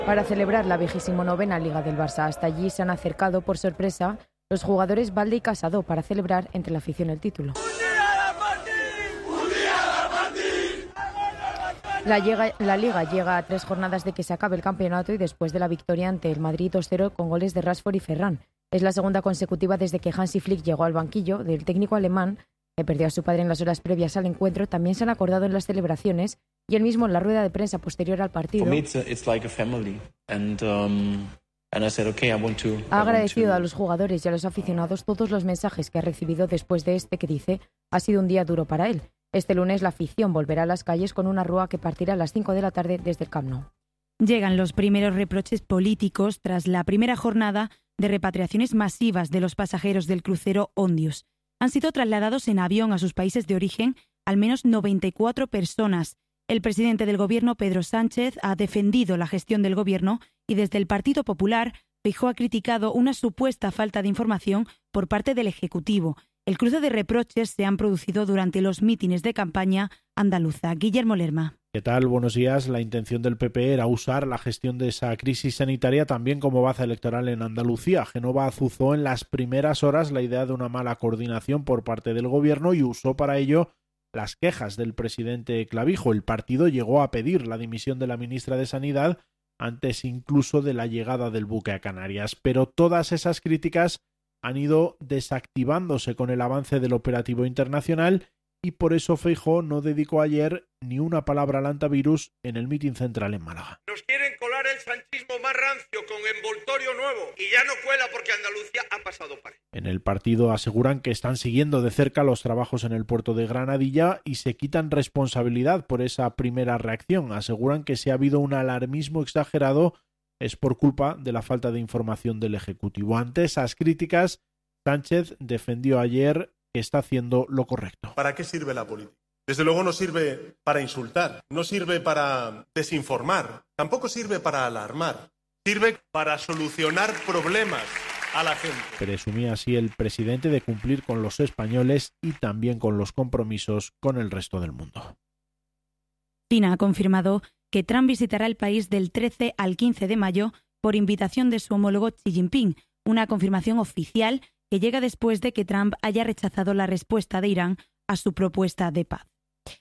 para celebrar la 29ª Liga del Barça. Hasta allí se han acercado por sorpresa los jugadores Valde y Casado para celebrar entre la afición el título. La Liga llega a 3 jornadas de que se acabe el campeonato y después de la victoria ante el Madrid 2-0 con goles de Rashford y Ferran. Es la segunda consecutiva desde que Hansi Flick llegó al banquillo del técnico alemán, que perdió a su padre en las horas previas al encuentro. También se han acordado en las celebraciones y él mismo en la rueda de prensa posterior al partido. Ha agradecido a los jugadores y a los aficionados todos los mensajes que ha recibido después de este que dice ha sido un día duro para él. Este lunes la afición volverá a las calles con una rúa que partirá a las 5 de la tarde desde el Camp Nou. Llegan los primeros reproches políticos tras la primera jornada de repatriaciones masivas de los pasajeros del crucero Ondius. Han sido trasladados en avión a sus países de origen al menos 94 personas. El presidente del Gobierno, Pedro Sánchez, ha defendido la gestión del Gobierno y desde el Partido Popular, Feijóo ha criticado una supuesta falta de información por parte del Ejecutivo. El cruce de reproches se han producido durante los mítines de campaña andaluza. Guillermo Lerma. ¿Qué tal? Buenos días. La intención del PP era usar la gestión de esa crisis sanitaria también como baza electoral en Andalucía. Génova azuzó en las primeras horas la idea de una mala coordinación por parte del Gobierno y usó para ello las quejas del presidente Clavijo. El partido llegó a pedir la dimisión de la ministra de Sanidad antes incluso de la llegada del buque a Canarias. Pero todas esas críticas han ido desactivándose con el avance del operativo internacional y por eso Feijóo no dedicó ayer ni una palabra al antivirus en el mitin central en Málaga. Nos quieren colar el sanchismo más rancio con envoltorio nuevo y ya no cuela porque Andalucía ha pasado para él. En el partido aseguran que están siguiendo de cerca los trabajos en el puerto de Granadilla y se quitan responsabilidad por esa primera reacción. Aseguran que si ha habido un alarmismo exagerado es por culpa de la falta de información del Ejecutivo. Ante esas críticas, Sánchez defendió ayer que está haciendo lo correcto. ¿Para qué sirve la política? Desde luego no sirve para insultar, no sirve para desinformar, tampoco sirve para alarmar, sirve para solucionar problemas a la gente. Presumía así el presidente de cumplir con los españoles y también con los compromisos con el resto del mundo. China ha confirmado que Trump visitará el país del 13 al 15 de mayo por invitación de su homólogo Xi Jinping, una confirmación oficial que llega después de que Trump haya rechazado la respuesta de Irán a su propuesta de paz.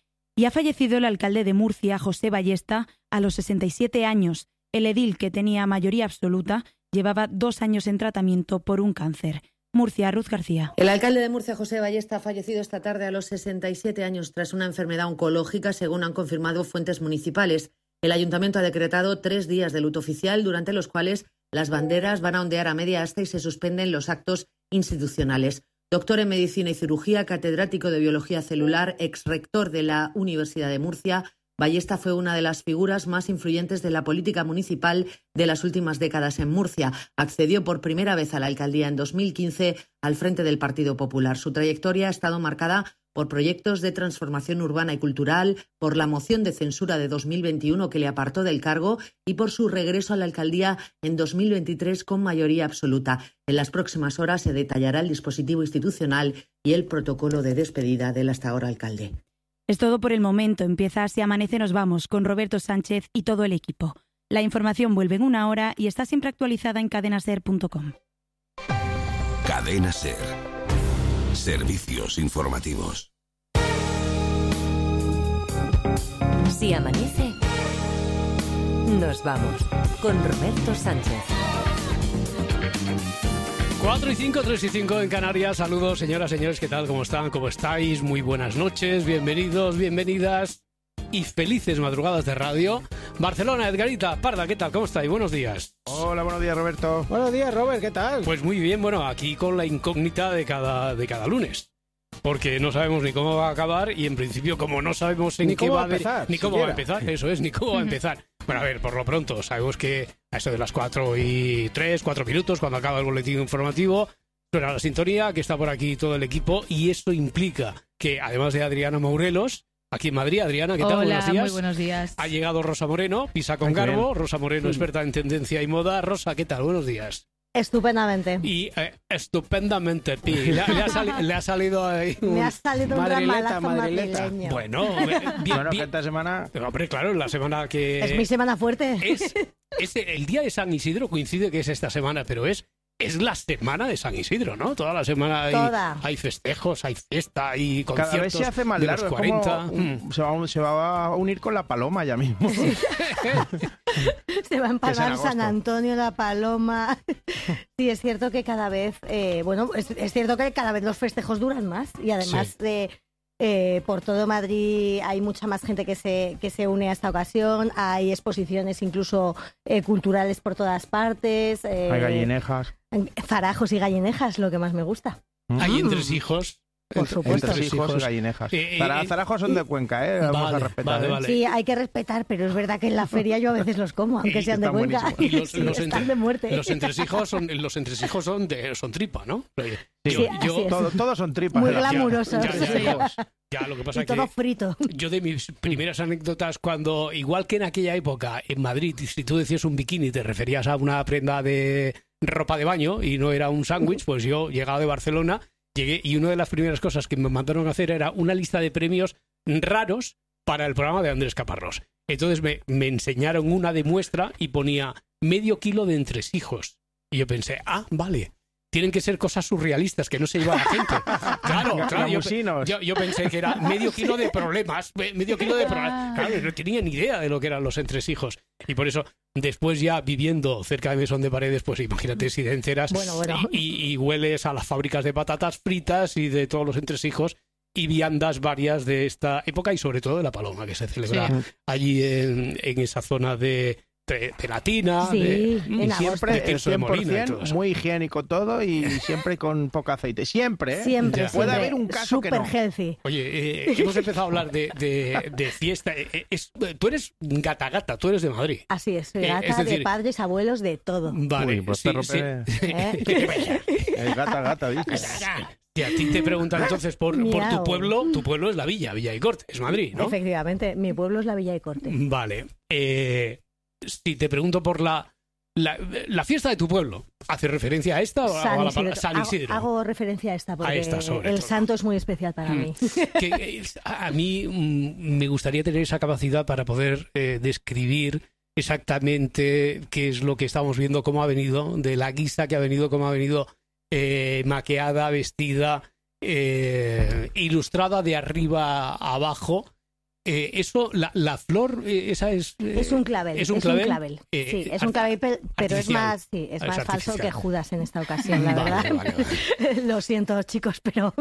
Y ha fallecido el alcalde de Murcia, José Ballesta, a los 67 años. El edil, que tenía mayoría absoluta, llevaba 2 años en tratamiento por un cáncer. Murcia, Ruth García. El alcalde de Murcia, José Ballesta, ha fallecido esta tarde a los 67 años tras una enfermedad oncológica, según han confirmado fuentes municipales. El ayuntamiento ha decretado 3 días de luto oficial, durante los cuales las banderas van a ondear a media asta y se suspenden los actos institucionales. Doctor en Medicina y Cirugía, catedrático de Biología Celular, exrector de la Universidad de Murcia, Ballesta fue una de las figuras más influyentes de la política municipal de las últimas décadas en Murcia. Accedió por primera vez a la alcaldía en 2015 al frente del Partido Popular. Su trayectoria ha estado marcada por proyectos de transformación urbana y cultural, por la moción de censura de 2021 que le apartó del cargo y por su regreso a la alcaldía en 2023 con mayoría absoluta. En las próximas horas se detallará el dispositivo institucional y el protocolo de despedida del hasta ahora alcalde. Es todo por el momento. Empieza Si Amanece Nos Vamos con Roberto Sánchez y todo el equipo. La información vuelve en 1 hora y está siempre actualizada en cadenaser.com. Cadena Ser. Servicios informativos. Si amanece, nos vamos con Roberto Sánchez. 4 y 5, 3 y 5 en Canarias. Saludos, señoras, señores, ¿qué tal? ¿Cómo están? ¿Cómo estáis? Muy buenas noches, bienvenidos, bienvenidas y felices madrugadas de radio. Barcelona, Edgarita Parda, ¿qué tal? ¿Cómo estáis? Buenos días. Hola, buenos días, Roberto. Buenos días, Robert, ¿qué tal? Pues muy bien, bueno, aquí con la incógnita de cada lunes. Porque no sabemos ni cómo va a acabar y en principio como no sabemos en qué va a empezar, ni cómo va a empezar, eso es, ni cómo va a empezar. Bueno, a ver, por lo pronto, sabemos que a eso de las 4 y 3, 4 minutos, cuando acaba el boletín informativo, suena la sintonía, que está por aquí todo el equipo y esto implica que, además de Adriana Mourelos, aquí en Madrid, Adriana, ¿qué tal? Hola, buenos días. Muy buenos días. Ha llegado Rosa Moreno, Pisa con Garbo, Rosa Moreno, experta en tendencia y moda. Rosa, ¿qué tal? Buenos días. Estupendamente. Y estupendamente, Pi. Le ha salido ahí me ha salido un ramalazo madrileta. madrileño. Bueno, bien, que esta semana... Hombre, claro, la semana que... Es mi semana fuerte. El día de San Isidro coincide que es esta semana, pero es la semana de San Isidro, ¿no? Toda la semana hay festejos, hay fiesta, hay conciertos. Cada vez se hace más de largo. Los 40. Se va a unir con la Paloma ya mismo. Se va a empalmar San Antonio, la Paloma. Sí, es cierto que cada vez, es cierto que cada vez los festejos duran más y además por todo Madrid hay mucha más gente que se une a esta ocasión, hay exposiciones incluso culturales por todas partes. Hay gallinejas. Zarajos y gallinejas, lo que más me gusta. Hay entresijos. Por supuesto. Entresijos y gallinejas. Zarajos son de Cuenca, Vamos a respetar. Vale. Sí, hay que respetar, pero es verdad que en la feria yo a veces los como, aunque sean de Cuenca. Y están de muerte. Los entresijos son tripa, ¿no? Todos son tripas. Muy glamurosos. Ya, lo que pasa y todo frito. Yo de mis primeras anécdotas, cuando, igual que en aquella época, en Madrid, si tú decías un bikini te referías a una prenda de ropa de baño y no era un sándwich, pues yo, llegado de Barcelona, llegué y una de las primeras cosas que me mandaron a hacer era una lista de premios raros para el programa de Andrés Caparrós. Entonces me enseñaron una de muestra y ponía medio kilo de entresijos. Y yo pensé, vale. Tienen que ser cosas surrealistas que no se lleva la gente. Claro, yo pensé que era medio kilo de problemas. Claro, no tenía ni idea de lo que eran los entresijos. Y por eso, después ya viviendo cerca de Mesón de Paredes, pues imagínate si te enteras y hueles a las fábricas de patatas fritas y de todos los entresijos y viandas varias de esta época y sobre todo de la Paloma, que se celebra allí en esa zona de Latina, en siempre agosto. el 100% muy higiénico todo y siempre con poco aceite. Siempre. Puede haber un caso que no. Super healthy. Oye, hemos empezado a hablar de fiesta. Tú eres gata, tú eres de Madrid. Así es, soy gata de padres, abuelos, de todo. Vale, pues gata, dices. Si a ti te preguntan entonces por tu pueblo es la Villa y Corte, es Madrid, ¿no? Efectivamente, mi pueblo es la Villa y Corte. Vale. Si te pregunto por la fiesta de tu pueblo, ¿hace referencia a esta o a la palabra San Isidro? Hago referencia a esta porque el santo es muy especial para mí. A mí me gustaría tener esa capacidad para poder describir exactamente qué es lo que estamos viendo, cómo ha venido, de la guisa que ha venido, cómo ha venido maqueada, vestida, ilustrada de arriba a abajo. Eso, la flor, esa es... Es un clavel. Es un clavel. Sí, es un clavel, pero es más falso que Judas en esta ocasión, la verdad. Vale. Lo siento, chicos, pero...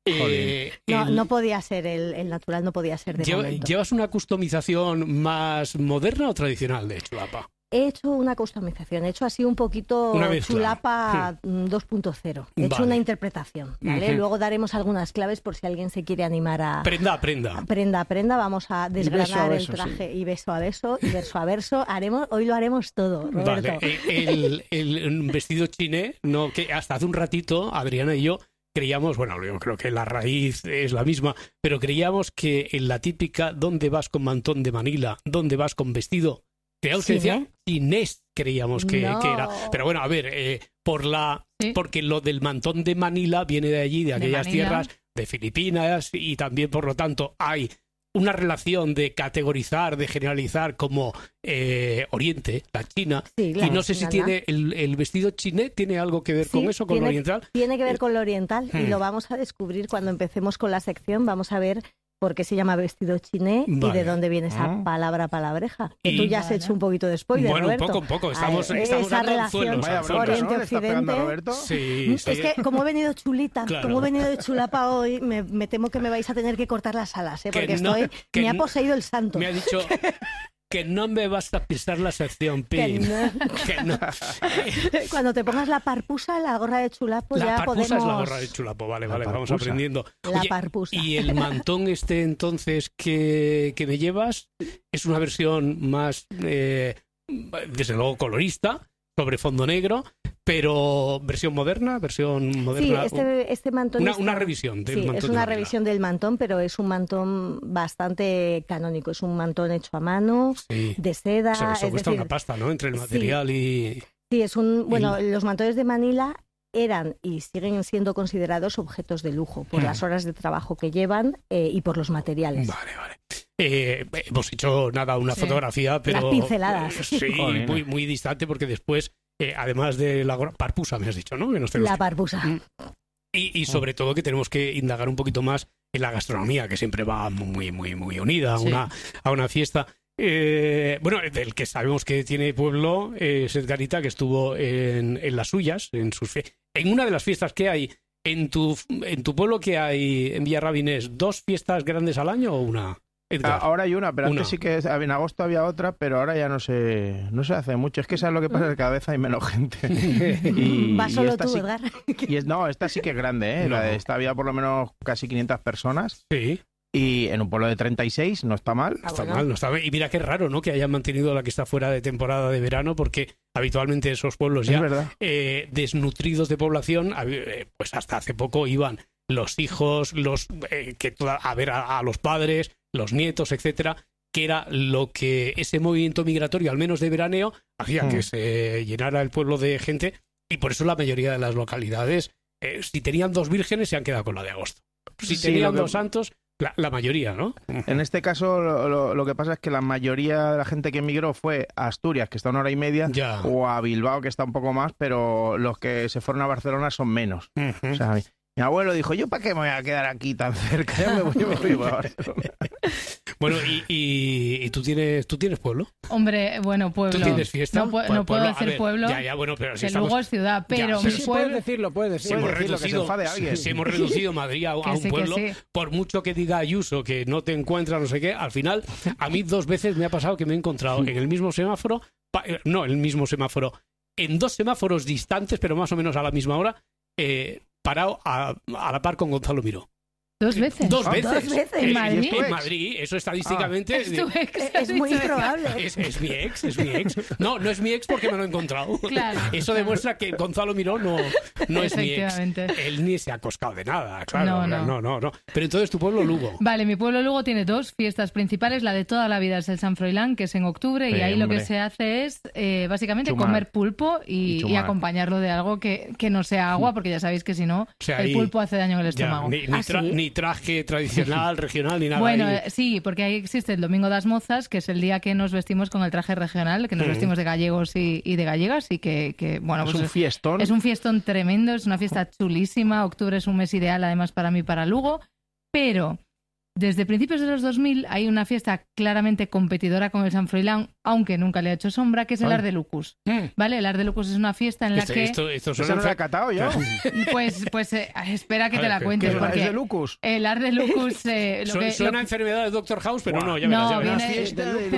no podía ser, el natural no podía ser de momento. ¿Llevas una customización más moderna o tradicional de chulapa? He hecho una customización, he hecho así un poquito chulapa 2.0. He hecho una interpretación, ¿vale? Luego daremos algunas claves por si alguien se quiere animar a... Prenda. Vamos a desgranar el traje y beso a beso y verso a verso. Hoy lo haremos todo, Roberto. Vale. El vestido chiné, que hasta hace un ratito Adriana y yo creíamos, yo creo que la raíz es la misma, pero creíamos que en la típica ¿dónde vas con mantón de Manila? ¿Dónde vas con vestido? Creíamos que decía chinés, creíamos que era. Pero bueno, a ver, porque lo del mantón de Manila viene de allí, de aquellas tierras, de Filipinas, y también, por lo tanto, hay una relación de categorizar, de generalizar como Oriente, la China, y no sé si tiene el vestido chiné, ¿tiene algo que ver con eso, con lo oriental? Tiene que ver con lo oriental, y lo vamos a descubrir cuando empecemos con la sección. Vamos a ver por qué se llama vestido chiné y de dónde viene esa palabreja. Que tú ya has hecho un poquito de spoiler, Roberto. Un poco. Estamos dando anzuelos. Oriente-Occidente. Sí. Es que como he venido chulita, como he venido de chulapa hoy, me temo que me vais a tener que cortar las alas, porque me ha poseído el santo. Me ha dicho... que no me vas a pisar la sección, Pi. Que no. Cuando te pongas la parpusa, la gorra de chulapo, ya podemos... La parpusa es la gorra de chulapo, vale, vamos aprendiendo. La parpusa. Y el mantón entonces que me llevas es una versión más, desde luego, colorista, sobre fondo negro, pero versión moderna. Sí, este mantón una revisión del mantón. Es una revisión del mantón, pero es un mantón bastante canónico. Es un mantón hecho a mano, de seda. Eso cuesta una pasta, ¿no? Entre el material y Sí, los mantones de Manila eran y siguen siendo considerados objetos de lujo por las horas de trabajo que llevan y por los materiales. Vale. Hemos hecho una fotografía, pero... Las pinceladas. Sí, muy, muy distante, porque después, además de la parpusa, me has dicho, ¿no? La parpusa. Y sobre todo que tenemos que indagar un poquito más en la gastronomía, que siempre va muy, muy, muy unida a una fiesta. Del que sabemos que tiene pueblo es Edgarita, que estuvo en las suyas, en una de las fiestas que hay en tu pueblo, que hay en Villarrabinés, ¿2 fiestas grandes al año o una? Edgar. Ahora hay una, pero antes sí que en agosto había otra, pero ahora ya no se hace mucho. Es que sabes lo que pasa, que cada vez hay menos gente. ¿Vas solo tú, Edgar? Esta sí que es grande, ¿eh? Esta había por lo menos casi 500 personas. Sí. Y en un pueblo de 36 no está mal. No está mal. Y mira qué raro, ¿no? Que hayan mantenido la que está fuera de temporada de verano, porque habitualmente esos pueblos ya desnutridos de población, pues hasta hace poco iban los hijos, a ver a los padres, los nietos, etcétera, que era lo que ese movimiento migratorio, al menos de veraneo, hacía que se llenara el pueblo de gente, y por eso la mayoría de las localidades, si tenían 2 vírgenes, se han quedado con la de agosto. Si tenían 2 santos, la mayoría, ¿no? En este caso, lo que pasa es que la mayoría de la gente que emigró fue a Asturias, que está 1 hora y media, o a Bilbao, que está un poco más, pero los que se fueron a Barcelona son menos. O sea, mi abuelo dijo, ¿yo para qué me voy a quedar aquí tan cerca? Ya me voy para Barcelona. Bueno, ¿y tú tienes pueblo? Hombre, pueblo. ¿Tú tienes fiesta? No puedo decir pueblo. Pero si Lugo es ciudad, pero mi pueblo... Puedes decirlo. Si hemos reducido Madrid a un pueblo, por mucho que diga Ayuso que no te encuentra no sé qué, al final, a mí 2 veces me ha pasado que me he encontrado en el mismo semáforo, en 2 semáforos distantes, pero más o menos a la misma hora, parado a la par con Gonzalo Miró. 2 veces. 2 veces. ¿En Madrid? En Madrid, eso estadísticamente... Es tu ex. Es muy improbable. Es mi ex. No es mi ex porque me lo he encontrado. Claro. Eso demuestra que Gonzalo Miró no es mi ex. Él ni se ha coscado de nada, claro. No. Pero entonces tu pueblo, Lugo. Vale, mi pueblo, Lugo, tiene 2 fiestas principales. La de toda la vida es el San Froilán, que es en octubre, y ahí lo que se hace es básicamente comer pulpo y acompañarlo de algo que no sea agua, porque ya sabéis que si no, el pulpo hace daño en el estómago. Ni traje tradicional, regional, ni nada. Bueno, sí, porque ahí existe el Domingo das Mozas, que es el día que nos vestimos con el traje regional, que nos vestimos de gallegos y de gallegas, y que bueno, pues es un fiestón. Es un fiestón tremendo, es una fiesta chulísima. Octubre es un mes ideal, además, para mí, para Lugo, pero desde principios de los 2000 hay una fiesta claramente competidora con el San Froilán, aunque nunca le ha hecho sombra, que es el Art de Lucus. ¿Vale? El Art de Lucus es una fiesta en la que... Esto no lo he catado yo. Pues espera que te la cuente. ¿Es de Lucus? El Art de Lucus... Suena enfermedad de Dr. House, pero no, ya verás.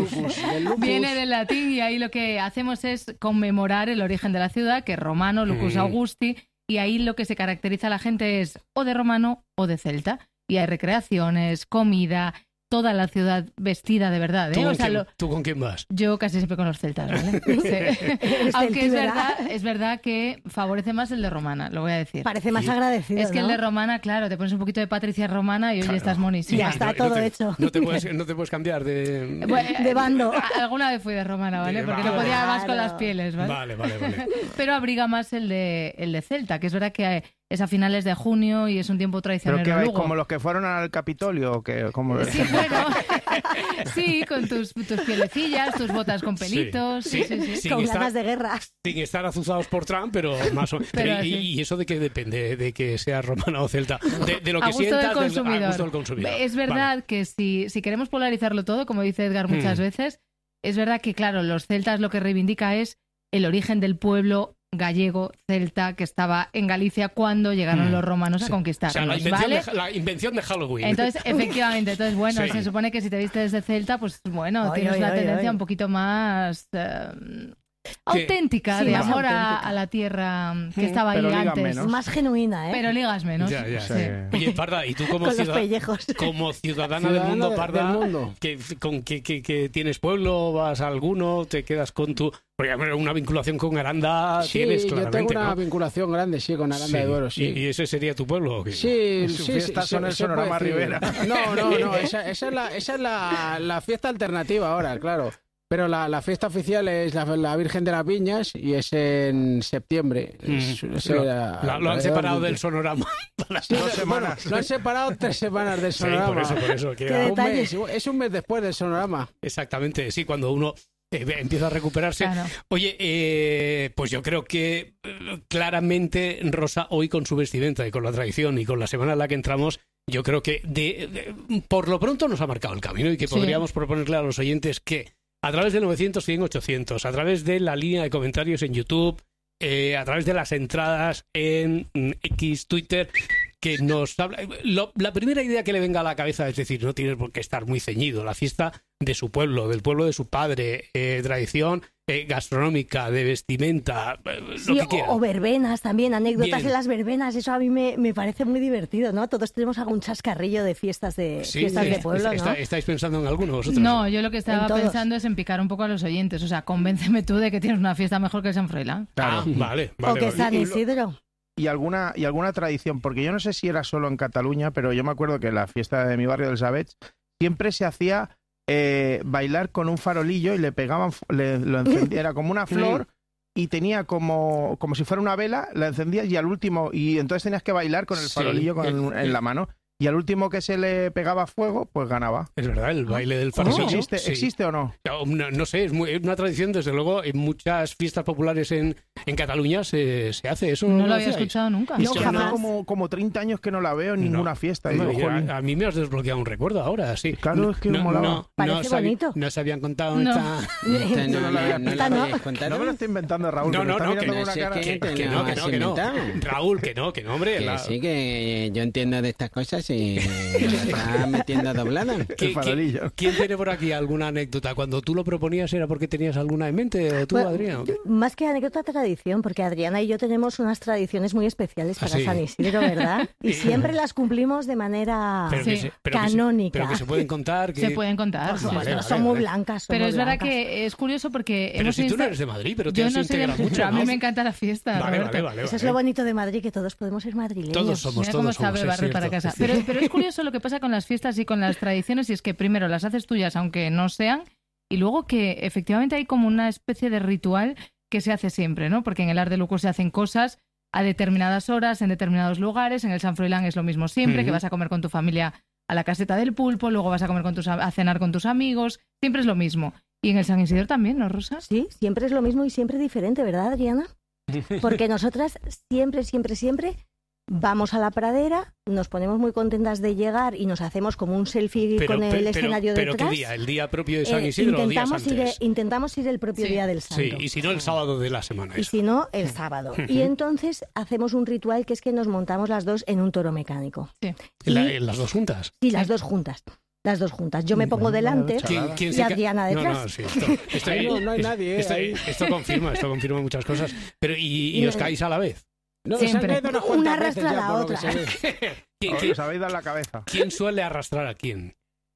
Viene del latín, y ahí lo que hacemos es conmemorar el origen de la ciudad, que es romano, Lucus Augusti, y ahí lo que se caracteriza a la gente es o de romano o de celta. Y hay recreaciones, comida, toda la ciudad vestida de verdad. ¿Tú con quién vas? Yo casi siempre con los celtas, ¿vale? Sí. Aunque es verdad que favorece más el de romana, lo voy a decir. Parece más agradecido, Es que el de romana, claro, te pones un poquito de Patricia romana y hoy estás monísima. Ya está todo hecho. No te puedes cambiar de bando. Alguna vez fui de romana, ¿vale? Porque no podía más con las pieles, ¿vale? Vale. Pero abriga más el de celta, que es verdad que es a finales de junio y es un tiempo traicionero. ¿Pero qué vais, Lugo. como los que fueron al Capitolio? Sí, bueno, sí, con tus pielecillas, tus botas con pelitos. Sí. Con ganas de guerra. Sin estar azuzados por Trump, pero más o menos. ¿Y eso de qué depende? ¿De que sea romana o celta? De lo que sientas, a gusto del consumidor. Es verdad que si queremos polarizarlo todo, como dice Edgar muchas veces, es verdad que, claro, los celtas lo que reivindica es el origen del pueblo gallego, celta, que estaba en Galicia cuando llegaron los romanos a conquistar. O sea, la invención de Halloween. Entonces, efectivamente, se supone que si te vistes de celta, pues bueno, tienes una tendencia un poquito más auténtica, de amor a la tierra que estaba ahí antes. Más genuina, ¿eh? Pero ligas menos. Ya. Oye, Parda, ¿y tú como ciudadana del mundo, Parda, que tienes pueblo, vas a alguno, te quedas con tu... Porque una vinculación con Aranda tienes claramente, yo tengo una ¿no? vinculación grande, con Aranda de Duero, sí. ¿Y ese sería tu pueblo? Sí. Fiestas son el Sonorama Rivera. No, esa es la fiesta alternativa ahora, claro. Pero la fiesta oficial es la Virgen de las Viñas y es en septiembre. Lo han separado del Sonorama. 2 semanas. Bueno, lo han separado 3 semanas del Sonorama. Sí, por eso. Es un mes después del Sonorama. Exactamente, sí, cuando uno empieza a recuperarse. Claro. Oye, pues yo creo que claramente Rosa hoy con su vestimenta y con la tradición y con la semana en la que entramos, yo creo que por lo pronto nos ha marcado el camino y que podríamos proponerle a los oyentes que a través del 900 100 800, a través de la línea de comentarios en YouTube, a través de las entradas en X, Twitter, que nos habla. La primera idea que le venga a la cabeza es decir, no tiene por qué estar muy ceñido. La fiesta de su pueblo, del pueblo de su padre, tradición gastronómica, de vestimenta, lo que quiera. O verbenas también, anécdotas de las verbenas, eso a mí me parece muy divertido, ¿no? Todos tenemos algún chascarrillo de fiestas de pueblo, ¿no? ¿Estáis pensando en alguno vosotros? No, yo lo que estaba pensando es en picar un poco a los oyentes, o sea, convénceme tú de que tienes una fiesta mejor que San Froilán. Claro, vale. O que San Isidro. Y alguna tradición, porque yo no sé si era solo en Cataluña, pero yo me acuerdo que la fiesta de mi barrio del Savets siempre se hacía bailar con un farolillo y le pegaban, lo encendía, era como una flor y tenía como si fuera una vela, la encendías y al último, y entonces tenías que bailar con el farolillo en la mano. Y al último que se le pegaba fuego, pues ganaba. Es verdad, el baile del farolillo. ¿Existe o no? No sé, es una tradición, desde luego, en muchas fiestas populares en Cataluña se hace eso. No lo había escuchado nunca. No, jamás. Como 30 años que no la veo en ninguna fiesta. Y digo, a mí me has desbloqueado un recuerdo ahora, sí. Claro, es que molaba. Parece bonito. No se habían contado esta... No me lo estoy inventando, Raúl. No, que no. Raúl, que no, hombre. Que sí, que yo entiendo de estas cosas y me está metiendo doblada. ¿Quién tiene por aquí alguna anécdota? Cuando tú lo proponías, ¿era porque tenías alguna en mente? ¿O tú, Adrián? Más que anécdota, tradición, porque Adriana y yo tenemos unas tradiciones muy especiales para San Isidro, ¿verdad? Y siempre las cumplimos de manera canónica. Pero que se pueden contar. Se pueden contar. Son muy blancas. Pero es verdad que es curioso porque... Pero si tú no eres de Madrid, pero te has integrado mucho. Pero a mí me encanta la fiesta. Vale. Eso es lo bonito de Madrid, que todos podemos ser madrileños. Todos somos. Pero es curioso lo que pasa con las fiestas y con las tradiciones, y es que primero las haces tuyas aunque no sean, y luego que efectivamente hay como una especie de ritual que se hace siempre, ¿no? Porque en el Arc de Luco se hacen cosas a determinadas horas, en determinados lugares, en el San Froilán es lo mismo siempre, que vas a comer con tu familia a la caseta del pulpo, luego vas a comer a cenar con tus amigos, siempre es lo mismo. Y en el San Isidro también, ¿no, Rosa? Sí, siempre es lo mismo y siempre diferente, ¿verdad, Adriana? Porque nosotras siempre vamos a la pradera, nos ponemos muy contentas de llegar y nos hacemos como un selfie con el escenario detrás. ¿Pero qué día? ¿El día propio de San Isidro o días antes? Intentamos ir el propio día del santo. Sí, y si no, el sábado de la semana. Y si no, el sábado. Y entonces hacemos un ritual que es que nos montamos las dos en un toro mecánico. Sí. ¿Las dos juntas? Sí, las dos juntas. Las dos juntas. Yo me pongo delante y Adriana detrás. No hay nadie. Esto confirma muchas cosas. Pero ¿y os caéis a la vez? No, siempre. Una arrastra a la otra. Os habéis dado la cabeza. ¿Quién suele arrastrar a quién?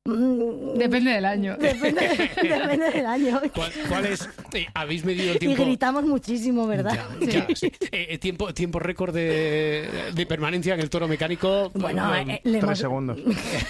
Depende del año. Depende del año. ¿Cuál es? ¿Habéis medido el tiempo? Y gritamos muchísimo, ¿verdad? Sí. ¿Tiempo récord de permanencia en el toro mecánico? Bueno, 3 segundos.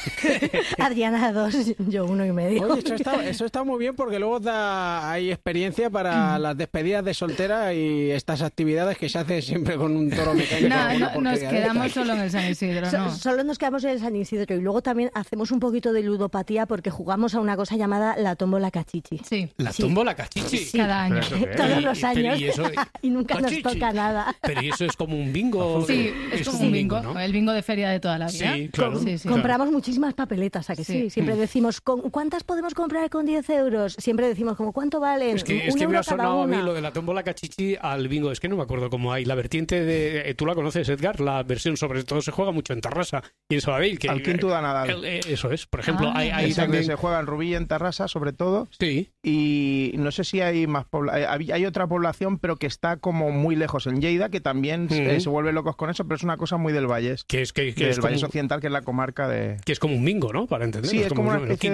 Adriana 2, yo 1,5. Oye, eso está muy bien porque luego hay experiencia para las despedidas de soltera y estas actividades que se hacen siempre con un toro mecánico. No, nos quedamos solo en el San Isidro, ¿no? Solo nos quedamos en el San Isidro y luego también hacemos un poquito de ludopatía porque jugamos a una cosa llamada la tómbola cachichi. Sí. ¿La tómbola cachichi? Sí. Cada año. Todos los años. Y nunca nos toca nada. Pero ¿y eso es como un bingo? Sí, es como un bingo, ¿no? El bingo de feria de toda la vida. Sí, claro. Compramos muchísimas papeletas, ¿a que sí? Siempre decimos, ¿cuántas podemos comprar con 10 euros? Siempre decimos, ¿cuánto valen? Es que me ha sonado a mí lo de la tómbola cachichi al bingo. Es que no me acuerdo cómo hay. La vertiente de... ¿Tú la conoces, Edgar? La versión sobre todo se juega mucho en Tarrasa y en Sabadell. Al quinto da nada. Eso es. Por ejemplo, hay también... Se juega en Rubí y en Tarrasa, sobre todo. Sí. Y no sé si hay más hay otra población, pero que está como muy lejos en Lleida, que también se vuelve locos con eso, pero es una cosa muy del Valles. Que es Valles Occidental, que es la comarca de... Que es como un bingo, ¿no? Para entender. Sí, es como una especie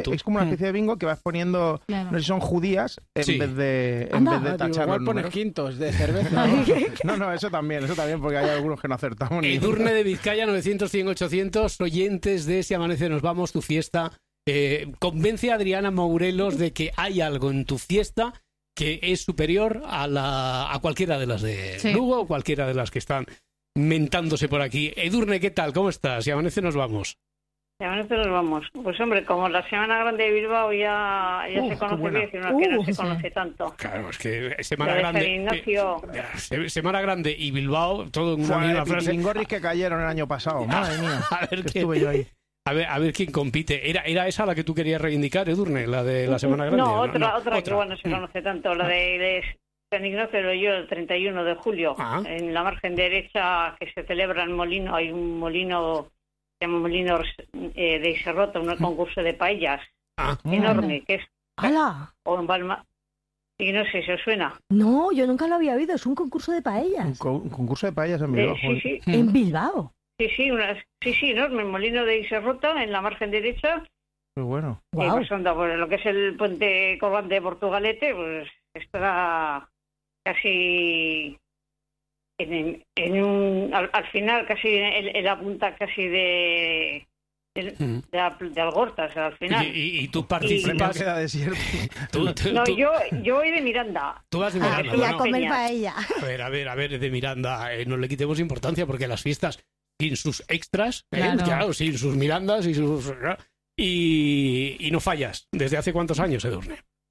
de bingo que vas poniendo, no sé si son judías, en vez de tachar igual pones quintos de cerveza. No, eso también, porque hay algunos que no acertamos. Edurne de Vizcaya, 900, 100, 800, oyentes de Si Amanece Nos Vamos, tu fiesta convence a Adriana Mourelos de que hay algo en tu fiesta que es superior a cualquiera de las de Lugo o cualquiera de las que están mentándose por aquí. Edurne, ¿qué tal? ¿Cómo estás? Si amanece nos vamos. Si amanece nos vamos. Pues hombre, como la Semana Grande de Bilbao ya se conoce bien, sino que no se conoce tanto. Claro, es que Semana Grande... Semana Grande y Bilbao, todo en una misma frase. Los que cayeron el año pasado, madre mía. A ver que estuve yo ahí. A ver quién compite. ¿Era esa la que tú querías reivindicar, Edurne, la de la Semana Grande? No, otra que no se conoce tanto, la de San Ignacio de Loyola el 31 de julio. En la margen derecha que se celebra el molino, hay un molino, se llama Molino de Iserrota, un concurso de paellas enorme, que es... ¡Hala! O en Balma... Y no sé si os suena. No, yo nunca lo había oído, es un concurso de paellas. Un concurso de paellas en Bilbao. Sí. ¿En Bilbao? Sí, enorme, el molino de Iserrota, en la margen derecha. Muy bueno. Wow. Pues lo que es el puente Colgante de Portugalete, pues está casi al final, casi en la punta casi de Algorta, o sea, al final. ¿Y tú participas? Queda desierto. Yo voy de Miranda. Tú vas de Miranda. Y a comer paella. A ver, de Miranda, no le quitemos importancia porque las fiestas sin sus extras, claro, sin sus Mirandas y no fallas. ¿Desde hace cuántos años, Edurne?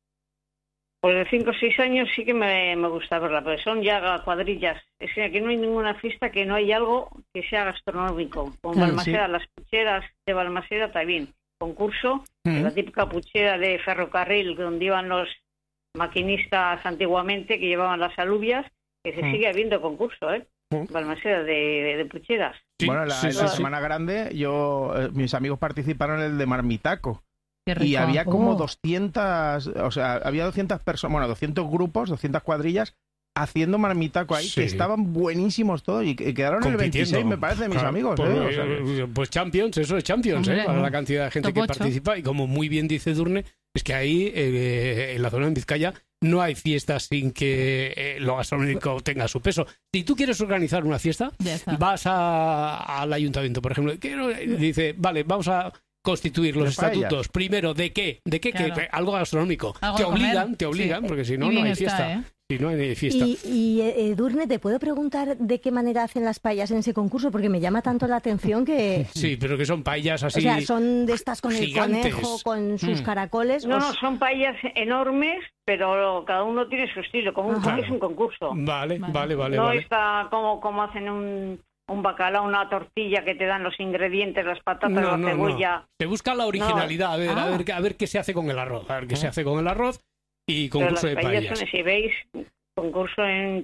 Pues de 5 o 6 años sí que me gusta verla, porque son ya cuadrillas. Es que aquí no hay ninguna fiesta que no hay algo que sea gastronómico. Con Balmaseda, las pucheras de Balmaseda también. Concurso, la típica puchera de ferrocarril donde iban los maquinistas antiguamente que llevaban las alubias, que se sigue habiendo concurso, Balmaseda de pucheras. Sí, bueno, la Semana Grande, mis amigos participaron en el de Marmitaco. Y había como 200, o sea, había 200 personas, bueno, 200 grupos, 200 cuadrillas haciendo Marmitaco ahí, que estaban buenísimos todos y quedaron en el 26, me parece, mis amigos. Pues Champions, eso es Champions, para la cantidad de gente que participa. Y como muy bien dice Edurne, es que ahí, en la zona de Vizcaya, no hay fiestas sin que lo gastronómico tenga su peso. Si tú quieres organizar una fiesta, vas al ayuntamiento, por ejemplo, dice, vale, vamos a constituir los estatutos. Primero, ¿de qué? Claro. Algo gastronómico. Te obligan, porque si no, no hay fiesta. Si no hay fiesta. Y Edurne, ¿te puedo preguntar de qué manera hacen las paellas en ese concurso? Porque me llama tanto la atención que... Sí, pero que son paellas así... O sea, son de estas con gigantes. El conejo, con sus caracoles... No, son paellas enormes, pero cada uno tiene su estilo, es un concurso. Vale. No está como hacen un bacalao, una tortilla que te dan los ingredientes, las patatas, la cebolla. No. Se busca la originalidad, a ver qué se hace con el arroz. A ver qué se hace con el arroz y concurso de paellas. Si veis, concurso en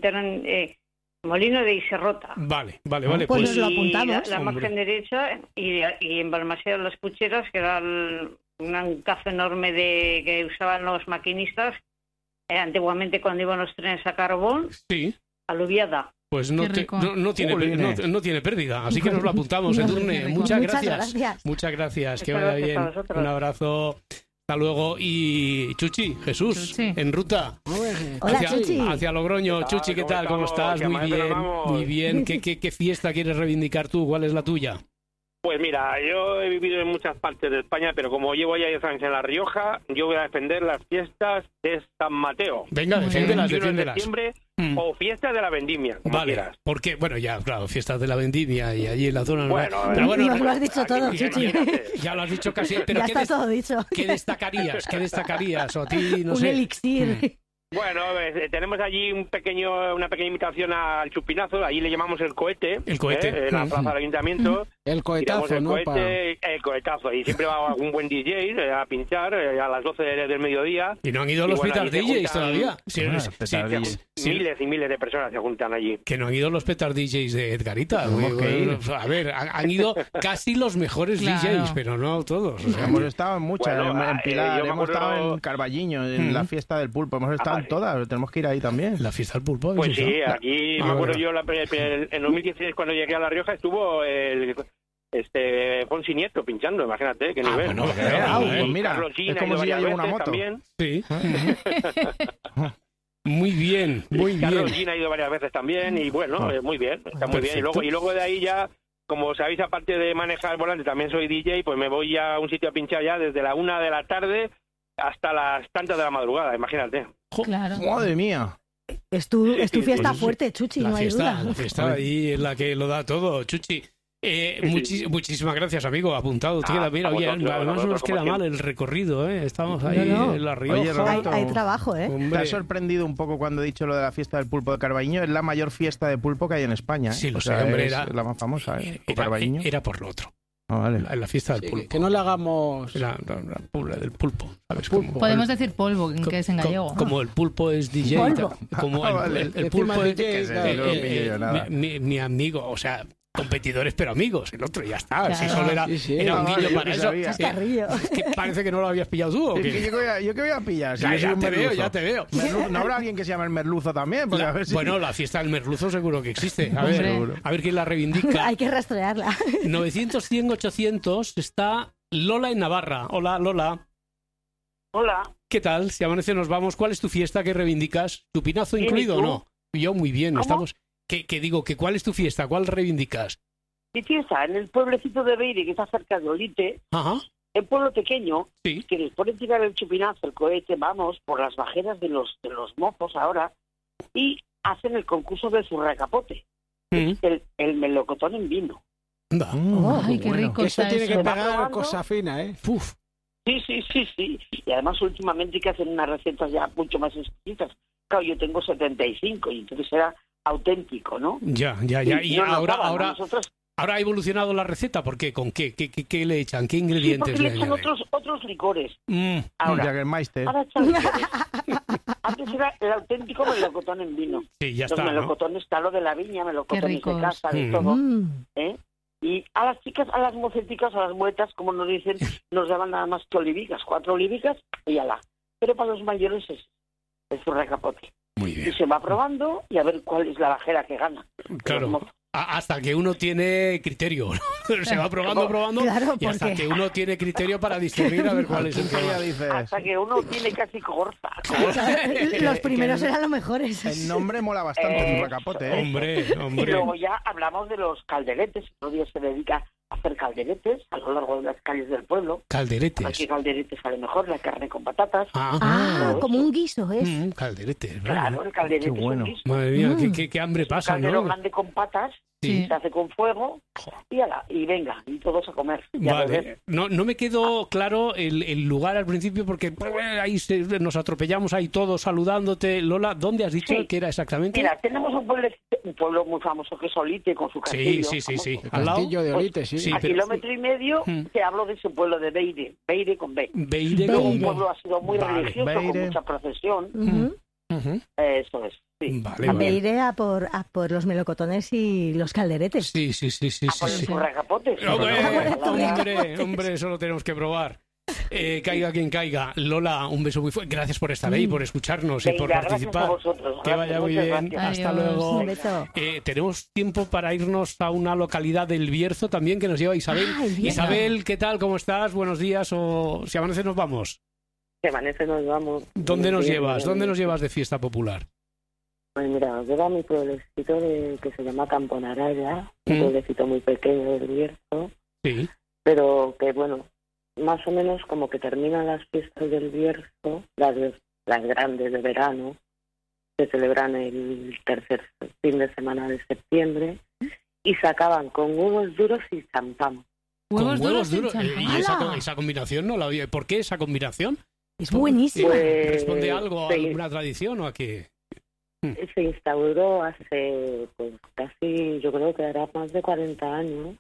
Molino de Iserrota. Vale. Pues lo apuntamos. La margen derecha y en Balmaseda las pucheras, que era un cazo enorme que usaban los maquinistas antiguamente cuando iban los trenes a carbón. Sí. Aluviada. Pues no tiene pérdida, así que nos lo apuntamos, Edurne. Muchas gracias. Que vaya bien. Un abrazo. Hasta luego. Y Chuchi, Jesús, en ruta. Hacia Logroño. Chuchi, ¿qué tal? ¿Cómo estás? Muy bien. ¿Qué fiesta quieres reivindicar tú? ¿Cuál es la tuya? Pues mira, yo he vivido en muchas partes de España, pero como llevo ya 10 años en La Rioja, yo voy a defender las fiestas de San Mateo. Venga, defiéndelas. De septiembre, o fiestas de la vendimia, como quieras. Porque, bueno, ya, claro, fiestas de la vendimia y allí en la zona... Pero bueno, nos lo has dicho todo, Chuchi. Ya lo has dicho casi, pero ya está todo dicho. ¿Qué destacarías? O a ti, no sé. Un elixir. Bueno, tenemos allí una pequeña invitación al chupinazo, allí le llamamos el cohete. El cohete. En la plaza del ayuntamiento. El cohetazo, el cohetazo. Y siempre va un buen DJ a pinchar a las 12 del mediodía. ¿Y no han ido los petar DJs todavía? Miles y miles de personas se juntan allí. Que no han ido los petar DJs de Edgarita. A ver, han ido casi los mejores DJs, pero no todos. Hemos estado en muchas, en Pilar, hemos estado en Carballiño, en la fiesta del pulpo, hemos estado en todas, tenemos que ir ahí también. La fiesta del pulpo. Pues sí, aquí me acuerdo yo en 2016 cuando llegué a La Rioja estuvo Fonsi Nieto pinchando, imagínate qué nivel. Pues mira, es como si ya lleva una moto. También. Sí. Muy bien. Carlos Gina ha ido varias veces también y bueno, muy bien, está muy bien. Y luego de ahí ya como sabéis, aparte de manejar el volante, también soy DJ, pues me voy a un sitio a pinchar ya desde la 1 de la tarde hasta las tantas de la madrugada, imagínate. Claro. ¡Madre mía! Es tu fiesta fuerte, Chuchi, no hay duda. La fiesta ahí es la que lo da todo, Chuchi. Muchísimas gracias, amigo. Apuntado. Mira, además no nos queda mal el recorrido, ¿eh? Estamos ahí en La Rioja. Oye, Roberto, hay trabajo, ¿eh? ¿Te ha sorprendido un poco cuando he dicho lo de la fiesta del pulpo de Carballiño? Es la mayor fiesta de pulpo que hay en España, ¿eh? Sí, lo sé, hombre. Era la más famosa, ¿eh? Carballiño. Era por lo otro. Vale. La fiesta del pulpo. Que no le hagamos... La del pulpo, ¿sabes? Podemos decir polvo, que es en gallego. Como el pulpo es DJ. Polvo. Como el pulpo es mi amigo, o sea... competidores pero amigos, el otro ya está, claro. Si solo era un guiño para eso. Es que parece que no lo habías pillado tú, ¿o qué? ¿Yo qué voy a pillar? Si ya te veo. ¿No habrá alguien que se llame el merluzo también? A ver si... Bueno, la fiesta del merluzo seguro que existe. A ver quién la reivindica. Hay que rastrearla. 900-100-800 está Lola en Navarra. Hola, Lola. Hola. ¿Qué tal? Si amanece nos vamos. ¿Cuál es tu fiesta que reivindicas? ¿Tu pinazo incluido o no? Yo muy bien. ¿Cómo? Estamos... Que digo, que ¿cuál es tu fiesta? ¿Cuál reivindicas? Mi fiesta en el pueblecito de Beire, que está cerca de Olite, el pueblo pequeño, que les ponen tirar el chupinazo, el cohete, vamos, por las bajeras de los mozos ahora, y hacen el concurso del zurracapote, el melocotón en vino. Ay, qué rico. Eso tiene que pegar cosa fina, ¿eh? Uf. Sí. Y además últimamente que hacen unas recetas ya mucho más exquisitas. Claro, yo tengo 75 y entonces era auténtico, ¿no? Ya. Y ahora ha evolucionado la receta, ¿por qué? ¿Con qué? ¿Qué le echan? ¿Qué ingredientes le echan? Otros licores. Ahora Jägermeister. Echan licores. Antes era el auténtico melocotón en vino. Sí, ya Los está. melocotones, está lo de la viña, melocotones de casa, de todo. Y a las chicas, a las moceticas, a las muetas, como nos dicen, nos daban nada más que olivicas, 4 olivicas y ala. Pero para los mayores es el zurracapote. Muy bien. Y se va probando y a ver cuál es la bajera que gana. Claro. Hasta que uno tiene criterio, ¿no? Se va probando, claro, y hasta que uno tiene criterio para discernir a ver cuál es el que va. Hasta que uno tiene casi corza. Los primeros eran los mejores. El nombre mola bastante, zurracapote, ¿eh? Hombre. Y luego ya hablamos de los calderetes. Otro día se dedica a hacer calderetes a lo largo de las calles del pueblo. Calderetes. Aquí calderete sale mejor, la carne con patatas. Como un guiso, ¿es? Calderete. Claro, el calderete qué bueno. es un guiso. Madre mía, qué hambre pasa, Caldero ¿no? grande con patas, se hace con fuego y venga, y todos a comer. Vale. No me quedó claro el lugar al principio porque ahí nos atropellamos ahí todos saludándote. Lola, ¿dónde has dicho que era exactamente? Mira, tenemos un pueblo muy famoso que es Olite con su castillo. Sí. El castillo de Olite, sí. A kilómetro y medio te hablo de ese pueblo de Beire con B. Beire. Un pueblo ha sido muy religioso, con mucha procesión. Eso es. Sí. Beire a por los melocotones y los calderetes. Sí. Por el zurracapote. Hombre, eso lo tenemos que probar. Caiga quien caiga. Lola, un beso muy fuerte. Gracias por estar ahí, por escucharnos y por participar. Que vaya muy bien. Gracias. Hasta luego. Un beso. Tenemos tiempo para irnos a una localidad del Bierzo también que nos lleva Isabel. Isabel, ¿qué tal? ¿Cómo estás? Buenos días. O si amanece nos vamos. Si amanece nos vamos. ¿Dónde nos llevas? ¿Dónde nos llevas de fiesta popular? Pues mira, llevo a mi pueblecito que se llama Camponaraya, un pueblecito muy pequeño del Bierzo. Sí. Pero que bueno, más o menos como que terminan las fiestas del Bierzo, las grandes de verano, se celebran el tercer fin de semana de septiembre y se acaban con huevos duros y champán. ¿Huevos duros? ¿Y esa combinación no la oí? ¿Por qué esa combinación? Es buenísima. ¿Responde algo a alguna tradición o a qué? Se instauró hace casi, yo creo que hará más de 40 años.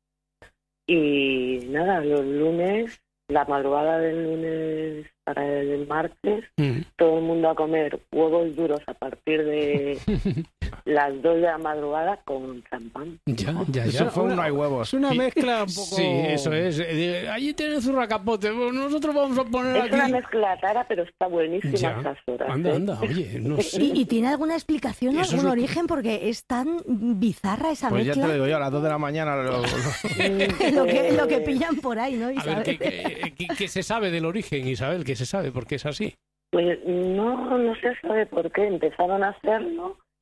Y nada, los lunes, la madrugada del lunes para el martes, todo el mundo a comer huevos duros a partir de las 2 de la madrugada con champán. Ya. Eso fue no hay huevos. Es una mezcla un poco... Sí, eso es. Allí tienes zurracapote. Nosotros vamos a poner aquí... Es una mezcla rara, pero está buenísima esas horas. Anda, oye, no sé. ¿Y tiene alguna explicación, algún origen? Porque es tan bizarra esa mezcla. Pues ya te digo yo, a las 2 de la mañana... lo que pillan por ahí, ¿no, Isabel? A ver, ¿qué se sabe del origen, Isabel? ¿Qué se sabe? ¿Por qué es así? Pues no se sabe por qué. Empezaron a hacerlo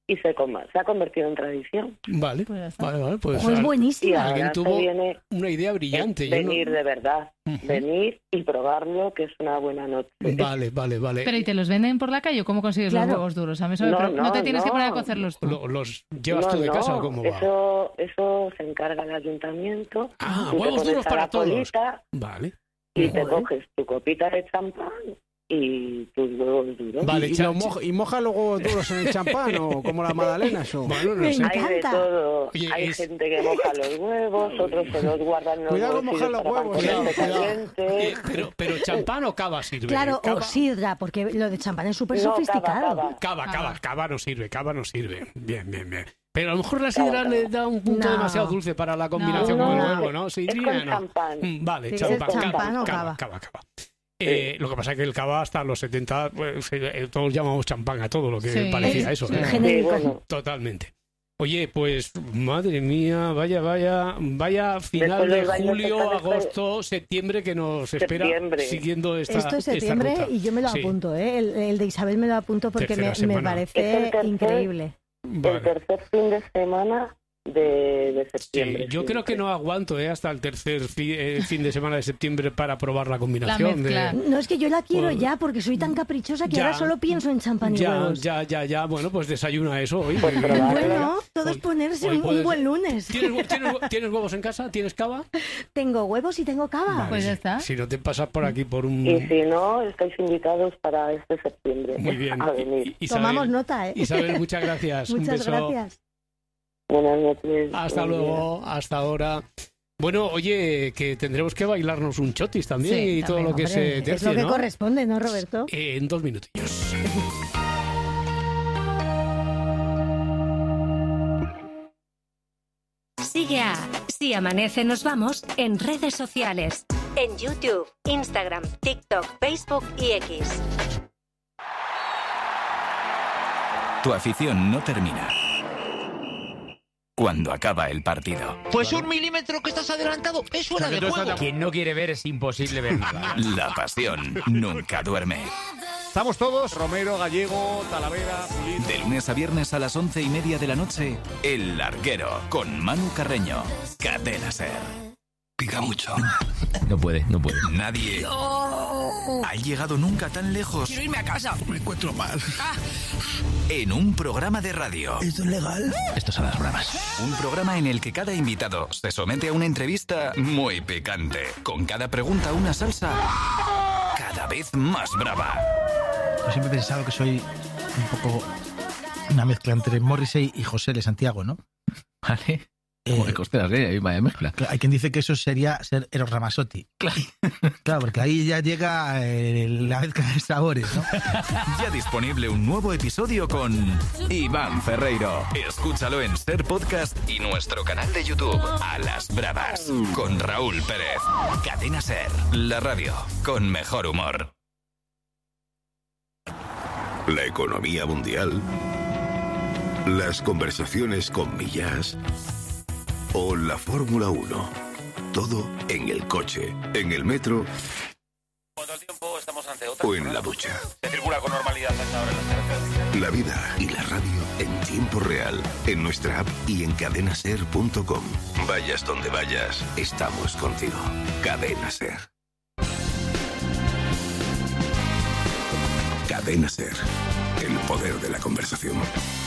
y se ha convertido en tradición. Vale, vale, pues es buenísimo. Alguien tuvo una idea brillante. Venir de verdad, venir y probarlo, que es una buena noche. Vale. Pero ¿y te los venden por la calle o cómo consigues los huevos duros? A mí no te tienes que poner a cocerlos tú. ¿Los llevas tú de casa o cómo va? Eso se encarga el ayuntamiento. Huevos duros para todos. Vale. Y te coges tu copita de champán y tus huevos duros. Vale, ¿y moja los huevos duros en el champán o como las magdalenas? Bueno, no sé. Hay de todo. Oye, hay gente que moja los huevos, otros se los guardan en los cuidado con mojar los huevos. Pero ¿champán o cava sirve? Claro, o sidra, porque lo de champán es súper sofisticado. Cava no sirve. Bien. Pero a lo mejor la sidra le da un punto demasiado dulce para la combinación con el huevo, ¿no? Sidra, no. Champán. Vale, champán o cava. Lo que pasa es que el cava hasta los 70, todos llamamos champán a todo lo que parecía eso. Genérico. Totalmente. Oye, pues madre mía, vaya final de julio, agosto, septiembre que nos espera siguiendo esta Esto es septiembre esta ruta. Y yo me lo apunto, el de Isabel me lo apunto porque me parece increíble. El tercer fin de semana de septiembre. Sí, yo creo que no aguanto hasta el tercer fin de semana de septiembre para probar la combinación. No, es que yo la quiero ya porque soy tan caprichosa que ahora solo pienso en champán y huevos. Ya. Bueno, pues desayuna eso hoy. Bueno, todo es ponerse un buen lunes. ¿Tienes huevos en casa? ¿Tienes cava? Tengo huevos y tengo cava. Vale, pues ya está. Si no te pasas por aquí por un... Y si no, estáis invitados para este septiembre. Muy bien. A venir. Isabel, tomamos nota, Isabel, muchas gracias. Muchas gracias. Buenas noches. Hasta luego, hasta ahora. Bueno, oye, que tendremos que bailarnos un chotis también y todo lo que se tercie, es lo que ¿no? corresponde, ¿no, Roberto? En 2 minutillos. Sigue a Si Amanece Nos Vamos en redes sociales. En YouTube, Instagram, TikTok, Facebook y X. Tu afición no termina cuando acaba el partido. Pues 1 milímetro que estás adelantado es fuera de juego. Quien no quiere ver es imposible ver nada. La pasión nunca duerme. Estamos todos, Romero, Gallego, Talavera, Pulido. De lunes a viernes a las 11:30 de la noche, El Larguero, con Manu Carreño. Cadena SER. Pica mucho. No puede. Nadie ha llegado nunca tan lejos. Quiero irme a casa. Me encuentro mal. En un programa de radio. ¿Esto es legal? Esto son las bravas. Un programa en el que cada invitado se somete a una entrevista muy picante. Con cada pregunta una salsa cada vez más brava. Yo siempre he pensado que soy un poco una mezcla entre Morrissey y José de Santiago, ¿no? Vale. Como que costeras, ahí vaya mezcla. Hay quien dice que eso sería ser Eros Ramazzotti. Claro, porque ahí ya llega la mezcla de sabores, ¿no? Ya disponible un nuevo episodio con Iván Ferreiro. Escúchalo en SER Podcast y nuestro canal de YouTube, A las Bravas, con Raúl Pérez. Cadena SER, la radio con mejor humor. La economía mundial, las conversaciones con Millás o la Fórmula 1. Todo en el coche, en el metro o en la ducha. Se circula con normalidad hasta ahora en las carreteras. La vida y la radio en tiempo real, en nuestra app y en cadenaser.com. Vayas donde vayas, estamos contigo. Cadena SER. Cadena SER. El poder de la conversación.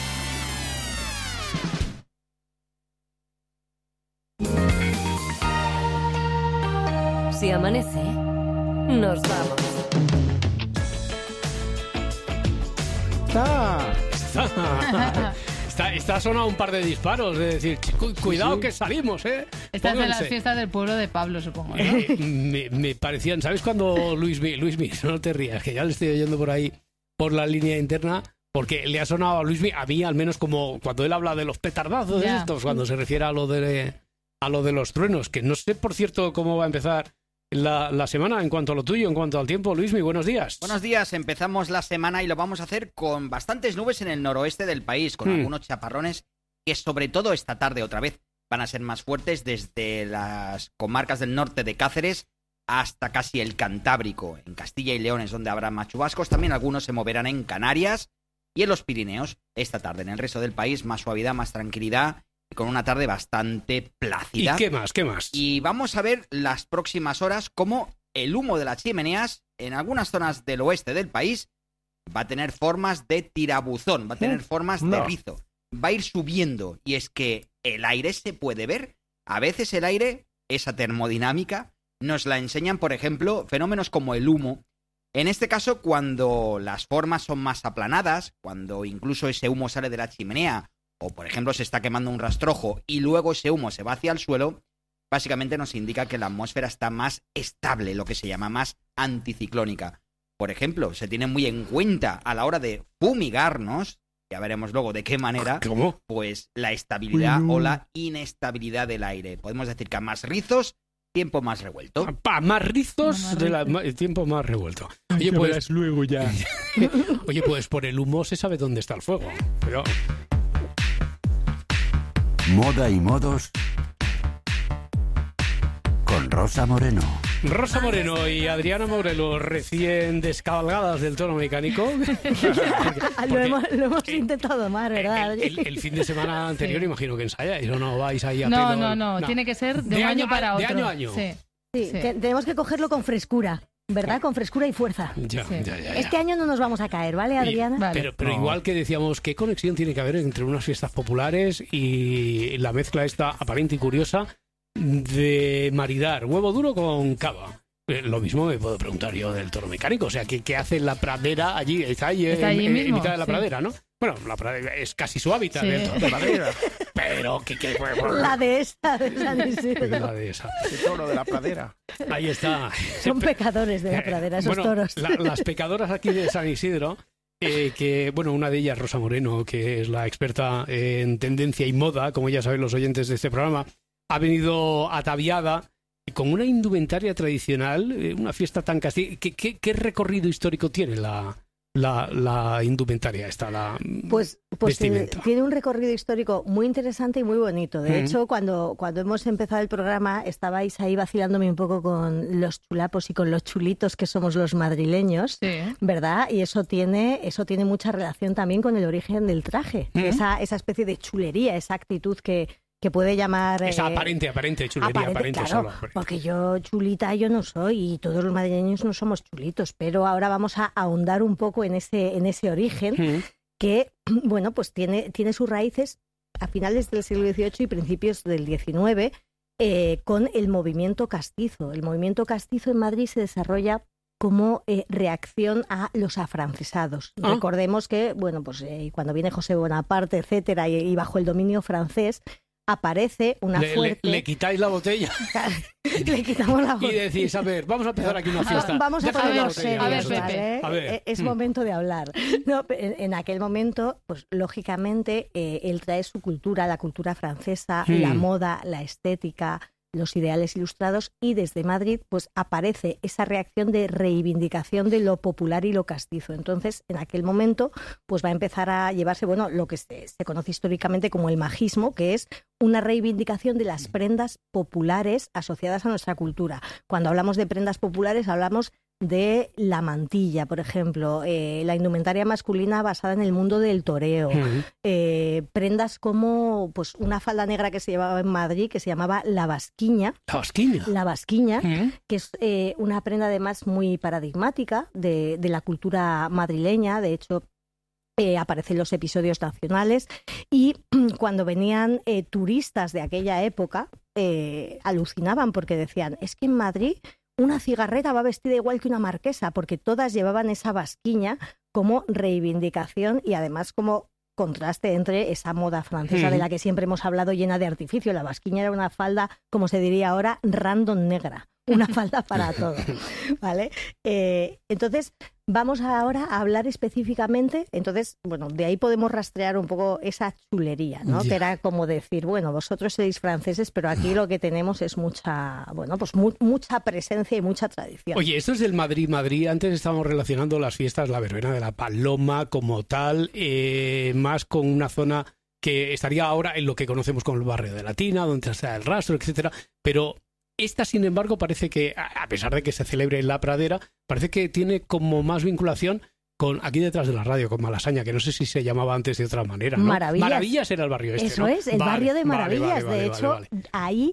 Si amanece, nos vamos. Está sonado un par de disparos, es decir, cuidado que salimos, ¿eh? Esta es de las fiestas del pueblo de Pablo, supongo, ¿no? Me parecían, ¿sabes cuando Luismi, no te rías, que ya le estoy oyendo por ahí, por la línea interna, porque le ha sonado a Luismi, a mí al menos como cuando él habla de los petardazos estos, cuando se refiere a lo de los truenos, que no sé, por cierto, cómo va a empezar la semana en cuanto a lo tuyo, en cuanto al tiempo. Luismi, buenos días. Buenos días, empezamos la semana y lo vamos a hacer con bastantes nubes en el noroeste del país, con algunos chaparrones que sobre todo esta tarde otra vez van a ser más fuertes desde las comarcas del norte de Cáceres hasta casi el Cantábrico. En Castilla y León es donde habrá más chubascos, también algunos se moverán en Canarias y en los Pirineos esta tarde. En el resto del país, más suavidad, más tranquilidad y con una tarde bastante plácida. ¿Y qué más? ¿Qué más? Y vamos a ver las próximas horas cómo el humo de las chimeneas en algunas zonas del oeste del país va a tener formas de tirabuzón, va a tener formas de rizo, va a ir subiendo. Y es que el aire se puede ver. A veces el aire, esa termodinámica, nos la enseñan, por ejemplo, fenómenos como el humo. En este caso, cuando las formas son más aplanadas, cuando incluso ese humo sale de la chimenea, o por ejemplo se está quemando un rastrojo y luego ese humo se va hacia el suelo, básicamente nos indica que la atmósfera está más estable, lo que se llama más anticiclónica. Por ejemplo, se tiene muy en cuenta a la hora de fumigarnos, ya veremos luego de qué manera, ¿cómo? Pues la estabilidad o la inestabilidad del aire. Podemos decir que a más rizos, tiempo más revuelto. Más rizos, tiempo más revuelto. Oye, pues luego ya. Oye, pues por el humo se sabe dónde está el fuego. Pero Moda y modos con Rosa Moreno. Rosa Moreno y Adriana Morelos, recién descabalgadas del tono mecánico. Lo hemos intentado domar, ¿verdad, Adri? El fin de semana anterior imagino que ensayáis, ¿o no vais ahí a pelo? No, tiene que ser de un año para otro. De año a año. Sí. Tenemos que cogerlo con frescura, ¿verdad? Con frescura y fuerza. Ya. Este año no nos vamos a caer, ¿vale, Adriana? Vale. Pero igual que decíamos, ¿qué conexión tiene que haber entre unas fiestas populares y la mezcla esta aparente y curiosa de maridar huevo duro con cava? Lo mismo me puedo preguntar yo del toro mecánico. O sea, ¿qué hace la pradera allí? Está allí en mitad de la pradera, ¿no? Bueno, la pradera es casi su hábitat dentro de la pradera. Pero la dehesa de San Isidro. La dehesa. El toro de la pradera. Ahí está. Son pecadores de la pradera, esos toros. Las pecadoras aquí de San Isidro, que, bueno, una de ellas, Rosa Moreno, que es la experta en tendencia y moda, como ya saben los oyentes de este programa, ha venido ataviada con una indumentaria tradicional, una fiesta tan castillo. ¿Qué recorrido histórico tiene la indumentaria esta? Pues tiene un recorrido histórico muy interesante y muy bonito. De hecho, cuando hemos empezado el programa, estabais ahí vacilándome un poco con los chulapos y con los chulitos que somos los madrileños, ¿verdad? Y eso tiene mucha relación también con el origen del traje, esa especie de chulería, esa actitud que puede llamar... Esa aparente chulería, aparente claro, solo. Porque yo chulita yo no soy y todos los madrileños no somos chulitos, pero ahora vamos a ahondar un poco en ese origen que, bueno, pues tiene sus raíces a finales del siglo XVIII y principios del XIX con el movimiento castizo. El movimiento castizo en Madrid se desarrolla como reacción a los afrancesados. Recordemos que, bueno, pues cuando viene José Bonaparte, etcétera, y bajo el dominio francés, aparece una fuerte... Le quitáis la botella. Le quitamos la botella. Y decís, a ver, vamos a empezar aquí una fiesta. Vamos a ponernos serios, a ver, Pepe. ¿vale? Es momento de hablar. No, en aquel momento, pues lógicamente, él trae su cultura, la cultura francesa, la moda, la estética, los ideales ilustrados, y desde Madrid pues aparece esa reacción de reivindicación de lo popular y lo castizo. Entonces, en aquel momento pues va a empezar a llevarse, bueno, lo que se conoce históricamente como el majismo, que es una reivindicación de las prendas populares asociadas a nuestra cultura. Cuando hablamos de prendas populares hablamos de la mantilla, por ejemplo, la indumentaria masculina basada en el mundo del toreo, prendas como pues una falda negra que se llevaba en Madrid que se llamaba la basquiña. La basquiña, que es una prenda además muy paradigmática de la cultura madrileña. De hecho, aparece en los episodios nacionales, y cuando venían turistas de aquella época alucinaban porque decían, es que en Madrid una cigarrera va vestida igual que una marquesa, porque todas llevaban esa basquiña como reivindicación y además como contraste entre esa moda francesa de la que siempre hemos hablado, llena de artificio. La basquiña era una falda, como se diría ahora, random negra, una falda para todo, ¿vale? Entonces, vamos ahora a hablar específicamente, entonces, bueno, de ahí podemos rastrear un poco esa chulería, ¿no? Que era como decir, bueno, vosotros sois franceses, pero aquí lo que tenemos es mucha, bueno, pues mucha presencia y mucha tradición. Oye, esto es del Madrid. Antes estábamos relacionando las fiestas, la verbena de la Paloma como tal, más con una zona que estaría ahora en lo que conocemos como el barrio de Latina, donde está el rastro, etcétera, pero esta, sin embargo, parece que, a pesar de que se celebre en la pradera, parece que tiene como más vinculación con aquí detrás de la radio, con Malasaña, que no sé si se llamaba antes de otra manera, ¿no? Maravillas era el barrio este, Eso ¿no? es, el barrio de Maravillas. De hecho, ahí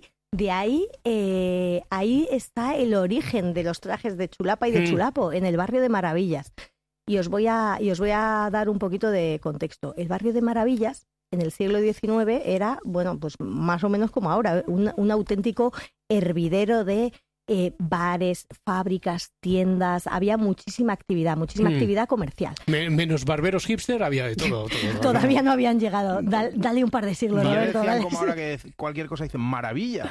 está el origen de los trajes de chulapa y de chulapo, en el barrio de Maravillas. Y os voy a dar un poquito de contexto. El barrio de Maravillas, en el siglo XIX, era, bueno, pues más o menos como ahora, un auténtico hervidero de bares, fábricas, tiendas, había muchísima actividad comercial. Menos barberos hipster, había de todo. Todavía no habían llegado. Dale un par de siglos, Roberto. Decían como ahora que cualquier cosa dicen maravilla.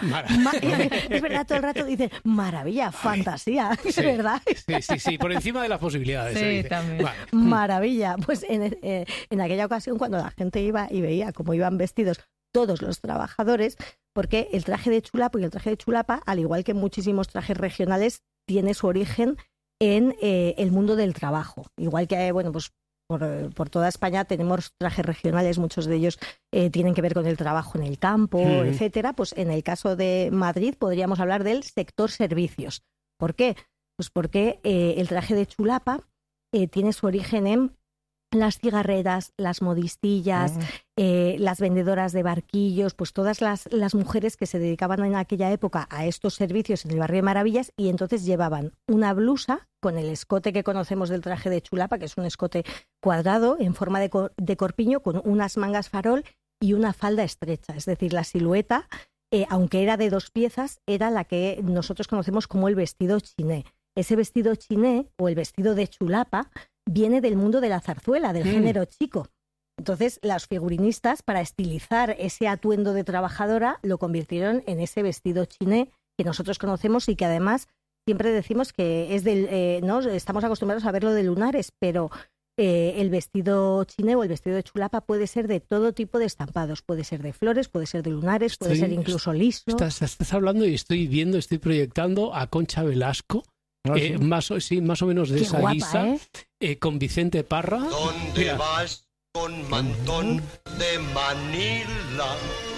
Es verdad, todo el rato dicen maravilla, fantasía, es verdad. Sí, por encima de las posibilidades. Sí, también. Vale. Maravilla. Pues en aquella ocasión, cuando la gente iba y veía cómo iban vestidos todos los trabajadores, porque el traje de chulapo y el traje de chulapa, al igual que muchísimos trajes regionales, tiene su origen en el mundo del trabajo. Igual que, bueno, pues por toda España tenemos trajes regionales, muchos de ellos tienen que ver con el trabajo en el campo, etcétera. Pues en el caso de Madrid podríamos hablar del sector servicios. ¿Por qué? Pues porque el traje de chulapa tiene su origen en las cigarreras, las modistillas, las vendedoras de barquillos, pues todas las mujeres que se dedicaban en aquella época a estos servicios en el barrio de Maravillas, y entonces llevaban una blusa con el escote que conocemos del traje de chulapa, que es un escote cuadrado en forma de corpiño con unas mangas farol y una falda estrecha. Es decir, la silueta, aunque era de 2 piezas, era la que nosotros conocemos como el vestido chiné. Ese vestido chiné o el vestido de chulapa viene del mundo de la zarzuela, del género chico. Entonces, los figurinistas, para estilizar ese atuendo de trabajadora, lo convirtieron en ese vestido chiné que nosotros conocemos y que además siempre decimos que es ¿no? Estamos acostumbrados a verlo de lunares, pero el vestido chiné o el vestido de chulapa puede ser de todo tipo de estampados. Puede ser de flores, puede ser de lunares, puede ser incluso liso. Estás hablando y estoy proyectando a Concha Velasco. Sí. Más o menos de esa guisa, con Vicente Parra. ¿Dónde vas con mantón de Manila?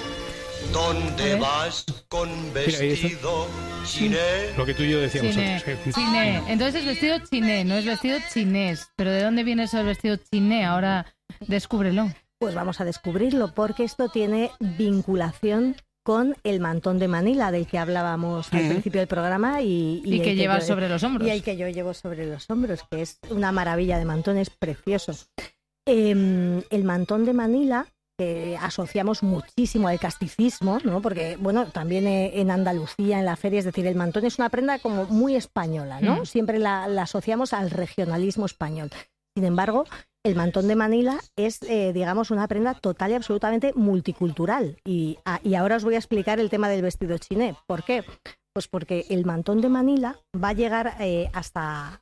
¿Dónde vas con vestido chiné? Lo que tú y yo decíamos antes. Chiné. Entonces es vestido chiné, no es vestido chinés. ¿Pero de dónde viene eso del vestido chiné? Ahora descúbrelo. Pues vamos a descubrirlo, porque esto tiene vinculación con el mantón de Manila, del que hablábamos al principio del programa. Y que llevas sobre los hombros. Y el que yo llevo sobre los hombros, que es una maravilla de mantón, es precioso. El mantón de Manila, que asociamos muchísimo al casticismo, ¿no? Porque, bueno, también en Andalucía, en la feria, es decir, el mantón es una prenda como muy española, ¿no? Siempre la asociamos al regionalismo español. Sin embargo, el mantón de Manila es, digamos, una prenda total y absolutamente multicultural. Y ahora os voy a explicar el tema del vestido chiné. ¿Por qué? Pues porque el mantón de Manila va a llegar hasta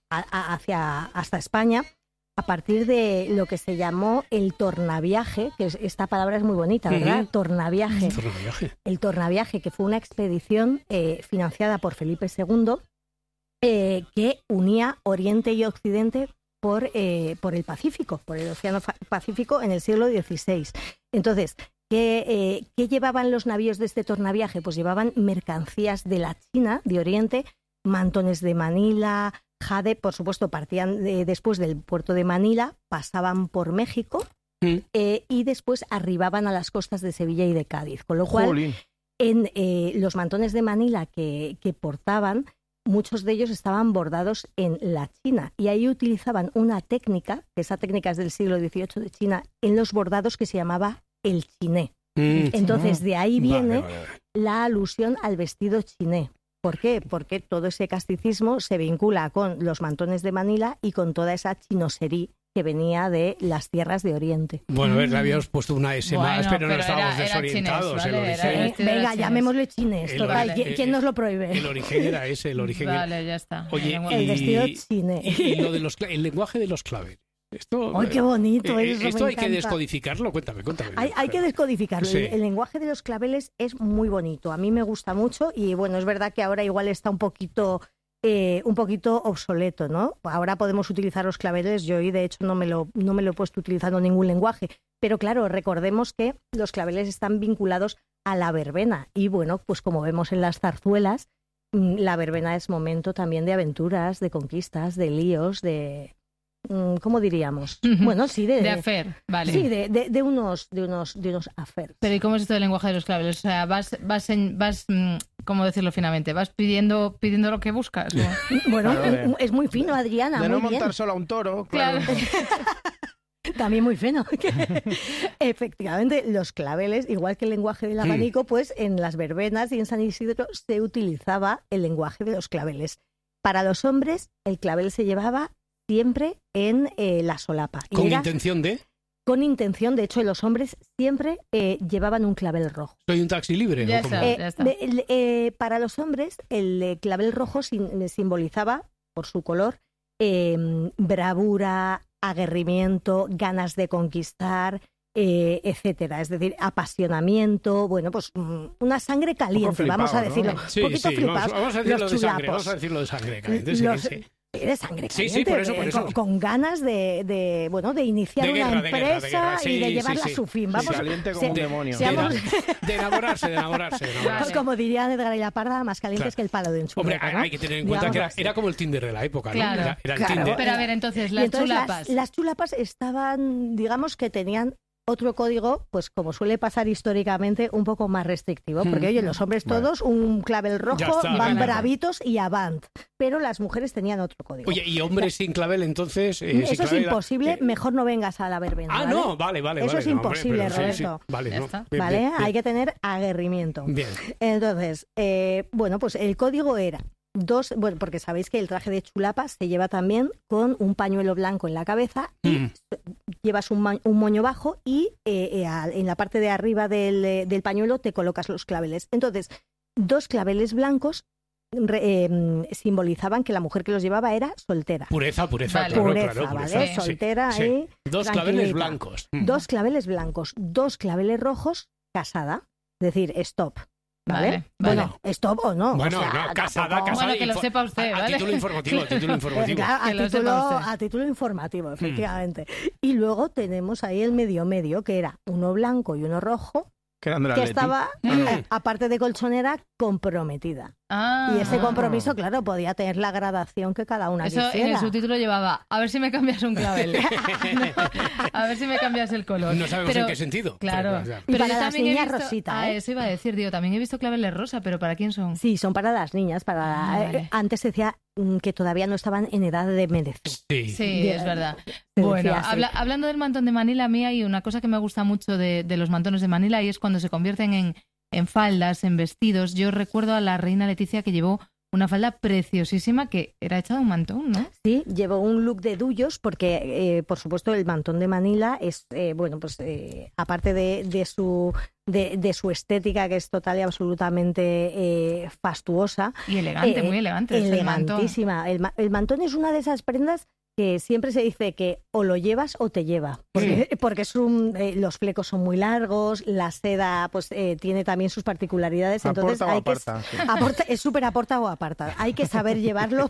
España a partir de lo que se llamó el tornaviaje, que esta palabra es muy bonita, ¿verdad? Tornaviaje. El tornaviaje, que fue una expedición financiada por Felipe II que unía Oriente y Occidente por el Pacífico, por el Océano Pacífico en el siglo XVI. Entonces, ¿qué llevaban los navíos de este tornaviaje? Pues llevaban mercancías de la China, de Oriente, mantones de Manila, jade, por supuesto, partían después del puerto de Manila, pasaban por México y después arribaban a las costas de Sevilla y de Cádiz. Con lo cual, en los mantones de Manila que portaban, muchos de ellos estaban bordados en la China y ahí utilizaban una técnica, que esa técnica es del siglo XVIII de China, en los bordados que se llamaba el chiné. Entonces, de ahí viene la alusión al vestido chiné. ¿Por qué? Porque todo ese casticismo se vincula con los mantones de Manila y con toda esa chinosería que venía de las tierras de Oriente. Bueno, a ver, le habíamos puesto una S más, pero no estábamos desorientados. Venga, llamémosle chinés. Total, ¿quién nos lo prohíbe? El origen era ese, Vale, ya está. Oye, el vestido chiné. Y lo de el lenguaje de los claveles. ¡Ay, qué bonito! Esto hay que descodificarlo. Cuéntame. Hay que descodificarlo. Sí. El lenguaje de los claveles es muy bonito. A mí me gusta mucho y, bueno, es verdad que ahora igual está un poquito obsoleto, ¿no? Ahora podemos utilizar los claveles. Yo hoy, de hecho, no me lo he puesto utilizando ningún lenguaje. Pero, claro, recordemos que los claveles están vinculados a la verbena. Y, bueno, pues como vemos en las zarzuelas, la verbena es momento también de aventuras, de conquistas, de líos, de ¿cómo diríamos? Uh-huh. Bueno, sí, de affair, vale. Sí, de unos affairs. Pero ¿y cómo es esto del lenguaje de los claveles? O sea, vas ¿cómo decirlo finamente? ¿Vas pidiendo lo que buscas? Bueno, es muy fino, Adriana. De muy no montar bien. solo a un toro, claro. También muy fino. Efectivamente, los claveles, igual que el lenguaje del abanico, pues en las verbenas y en San Isidro se utilizaba el lenguaje de los claveles. Para los hombres, el clavel se llevaba siempre en la solapa. ¿Con intención de? Con intención, de hecho, los hombres siempre llevaban un clavel rojo. ¿Soy un taxi libre? Ya está. Para los hombres, el clavel rojo simbolizaba, por su color, bravura, aguerrimiento, ganas de conquistar, etcétera. Es decir, apasionamiento, bueno, pues una sangre caliente, flipado, vamos a decirlo. ¿no? Un poquito flipados. Vamos a decirlo los de sangre. chulapos. Vamos a decirlo de sangre caliente. De sangre caliente, Sí, por eso. Con ganas de iniciar de guerra, una empresa de y de llevarla a su fin. Vamos, caliente como un demonio. De enamorarse. Como diría Edgar y la Parda, más calientes que el palo de un chulapa. Hombre, ¿no? hay que tener en cuenta que era como el Tinder de la época, ¿no? Claro, Era el Tinder. Pero a ver, entonces, las chulapas. Las chulapas estaban, digamos que tenían otro código, pues como suele pasar históricamente, un poco más restrictivo. Porque, oye, los hombres todos, un clavel rojo, van bravitos y avant. Pero las mujeres tenían otro código. Oye, ¿y hombres sin clavel entonces? Eso es imposible, mejor no vengas a la verbena. Ah, ¿vale? no, vale. Eso es imposible, hombre, Roberto. Sí. Vale, no. ¿Vale? Hay que tener aguerrimiento. Bien. Entonces, bueno, pues el código era porque sabéis que el traje de chulapa se lleva también con un pañuelo blanco en la cabeza y llevas un moño bajo y en la parte de arriba del pañuelo te colocas los claveles. Entonces, 2 claveles blancos simbolizaban que la mujer que los llevaba era soltera. Pureza, vale. claro. ¿Vale? Sí, soltera sí. ahí. 2 claveles blancos. 2 claveles blancos, 2 claveles rojos, casada. Es decir, stop. ¿Vale? Bueno, stop o no. Bueno, o sea, no, casada. Bueno, que lo sepa usted, ¿vale? A título informativo. Claro, a título informativo, efectivamente. Y luego tenemos ahí el medio, que era uno blanco y uno rojo, que estaba, aparte de colchonera, comprometida. Y ese compromiso, claro, podía tener la gradación que cada una quisiera. En el subtítulo llevaba, a ver si me cambias un clavel. A ver si me cambias el color. No sabemos en qué sentido. Claro. Pero para las niñas rosita. Eso iba a decir, también he visto claveles rosa, pero ¿para quién son? Sí, son para las niñas. Vale. Antes se decía que todavía no estaban en edad de merecer. Sí, es verdad. Bueno, hablando del mantón de Manila, a mí hay una cosa que me gusta mucho de los mantones de Manila y es cuando se convierten en faldas, en vestidos. Yo recuerdo a la reina Leticia que llevó una falda preciosísima que era hecha de un mantón, ¿no? Sí, llevó un look de duyos porque, por supuesto, el mantón de Manila es, aparte de su estética, que es total y absolutamente fastuosa. Y elegante, muy elegante. Elegantísima. El mantón es una de esas prendas que siempre se dice que o lo llevas o te lleva, porque los flecos son muy largos, la seda pues tiene también sus particularidades, entonces es súper aporta o aparta. Hay que saber llevarlo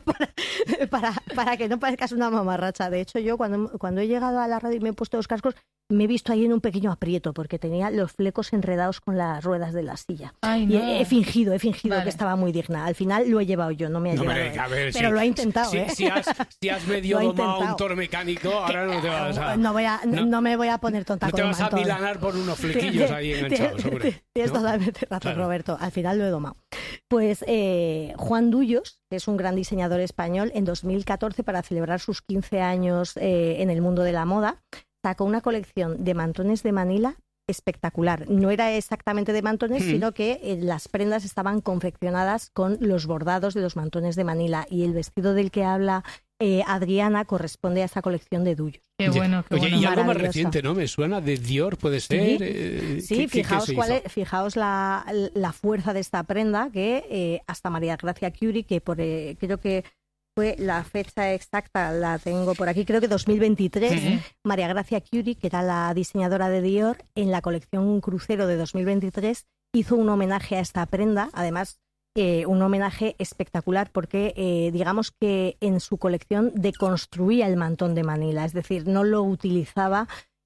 para que no parezcas una mamarracha. De hecho, yo cuando he llegado a la radio y me he puesto los cascos, me he visto ahí en un pequeño aprieto porque tenía los flecos enredados con las ruedas de la silla. Ay, y no. he fingido que estaba muy digna. Al final lo he llevado yo, no me ha llevado él. Pero lo he intentado, Si has medio domado un toro mecánico, ahora no te vas a... No me voy a poner tonta con el mantón. No te vas a milanar por unos flequillos ahí enganchados, hombre. Tienes totalmente razón, Roberto. Al final lo he domado. Pues Juan Duyos, que es un gran diseñador español, en 2014, para celebrar sus 15 años en el mundo de la moda, sacó una colección de mantones de Manila espectacular. No era exactamente de mantones, sino que las prendas estaban confeccionadas con los bordados de los mantones de Manila y el vestido del que habla Adriana corresponde a esa colección de Duyos. Qué bueno, qué Oye, bueno. Y algo más reciente, ¿no? Me suena de Dior, puede ser. Sí, fijaos la fuerza de esta prenda que hasta María Gracia Curie, que creo que fue la fecha exacta, la tengo por aquí, creo que 2023, María Gracia Curie, que era la diseñadora de Dior, en la colección Crucero de 2023, hizo un homenaje a esta prenda, además un homenaje espectacular porque digamos que en su colección deconstruía el mantón de Manila, es decir, no lo utilizaba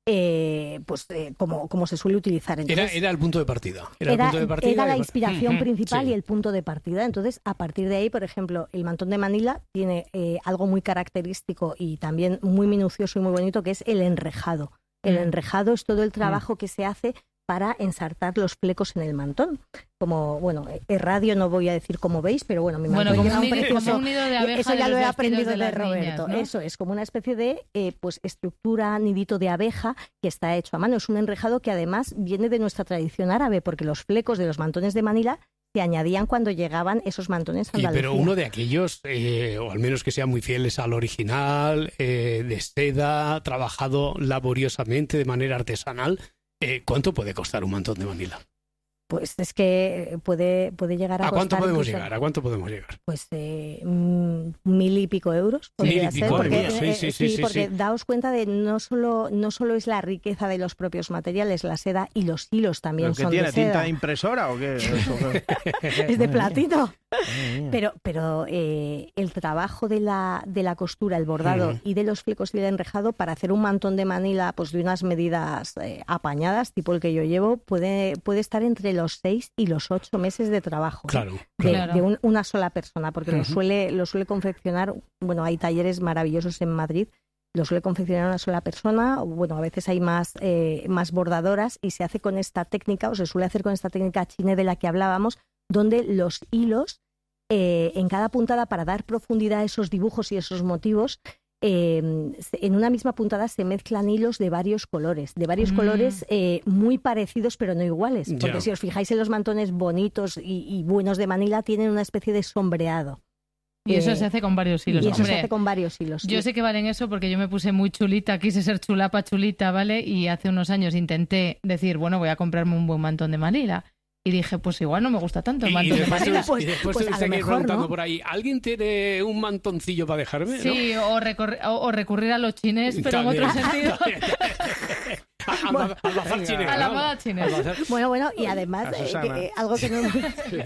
como se suele utilizar. Entonces, era el punto de partida. Era la inspiración principal y el punto de partida. Entonces, a partir de ahí, por ejemplo, el mantón de Manila tiene algo muy característico y también muy minucioso y muy bonito, que es el enrejado. El enrejado es todo el trabajo que se hace para ensartar los flecos en el mantón. Como, en radio no voy a decir cómo veis, pero bueno, mi mantón como un nido de abeja. Eso ya lo he aprendido de Roberto. Niñas, ¿no? Eso es como una especie de estructura, nidito de abeja que está hecho a mano. Es un enrejado que además viene de nuestra tradición árabe, porque los flecos de los mantones de Manila se añadían cuando llegaban esos mantones a Andalucía. Pero uno de aquellos, o al menos que sean muy fieles al original, de seda, trabajado laboriosamente de manera artesanal, ¿cuánto puede costar un mantón de Manila? Pues es que puede llegar a costar... ¿A cuánto podemos llegar? Pues 1.000 y pico euros. Podría ser, porque daos cuenta de no solo es la riqueza de los propios materiales, la seda y los hilos también son de seda. ¿Tiene tinta impresora o qué? Es de platino. Pero el trabajo de la costura, el bordado y de los flecos y el enrejado para hacer un mantón de Manila pues de unas medidas apañadas, tipo el que yo llevo, puede estar entre los 6 y los 8 meses de trabajo. De una sola persona, porque lo suele confeccionar, hay talleres maravillosos en Madrid, lo suele confeccionar una sola persona, a veces hay más bordadoras y se hace con esta técnica, o se suele hacer con esta técnica chine de la que hablábamos, donde los hilos en cada puntada, para dar profundidad a esos dibujos y esos motivos, en una misma puntada se mezclan hilos de varios colores muy parecidos pero no iguales, porque si os fijáis en los mantones bonitos y buenos de Manila tienen una especie de sombreado. Y eso se hace con varios hilos. Yo sé que valen eso porque yo me puse muy chulita, quise ser chulita, ¿vale? Y hace unos años intenté decir, voy a comprarme un buen mantón de Manila. Y dije, pues igual no me gusta tanto el mantón de Manila. Y después te seguí preguntando por ahí, ¿alguien tiene un mantoncillo para dejarme? Sí, ¿no? o recurrir a los chines, pero también, en otro sentido. Al bazar chinés. A la moda chinés. Bueno, y además, algo que no hemos...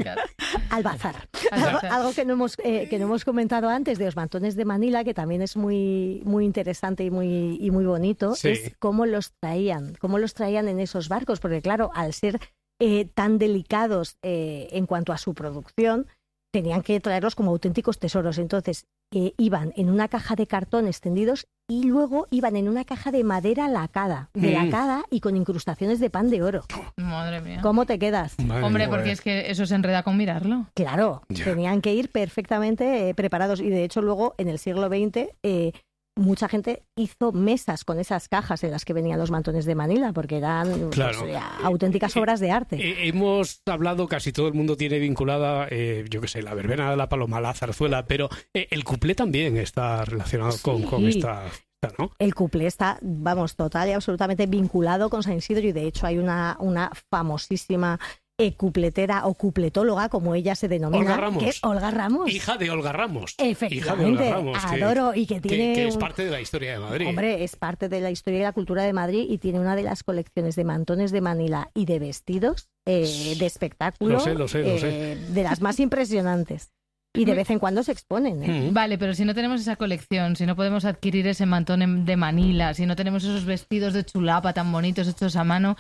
Al bazar. Algo que no hemos comentado antes de los mantones de Manila, que también es muy, muy interesante y muy bonito, es cómo los traían en esos barcos, porque claro, al ser tan delicados en cuanto a su producción, tenían que traerlos como auténticos tesoros. Entonces iban en una caja de cartón extendidos y luego iban en una caja de madera lacada y con incrustaciones de pan de oro. Madre mía. ¿Cómo te quedas? Hombre, porque es que eso se enreda con mirarlo. Claro, tenían que ir perfectamente preparados, y de hecho luego en el siglo XX mucha gente hizo mesas con esas cajas en las que venían los mantones de Manila, porque eran auténticas obras de arte. Hemos hablado, casi todo el mundo tiene vinculada, la verbena de la paloma, la zarzuela, pero el cuplé también está relacionado con esta... ¿no? El cuplé está, total y absolutamente vinculado con San Isidro, y de hecho hay una famosísima cupletera o cupletóloga, como ella se denomina, que es Olga Ramos. Hija de Olga Ramos. Efectivamente, adoro, y que tiene... Que es parte de la historia de Madrid. Hombre, es parte de la historia y la cultura de Madrid, y tiene una de las colecciones de mantones de Manila y de vestidos de espectáculo, lo sé. De las más impresionantes. Y de vez en cuando se exponen. Vale, pero si no tenemos esa colección, si no podemos adquirir ese mantón de Manila, si no tenemos esos vestidos de chulapa tan bonitos hechos a mano,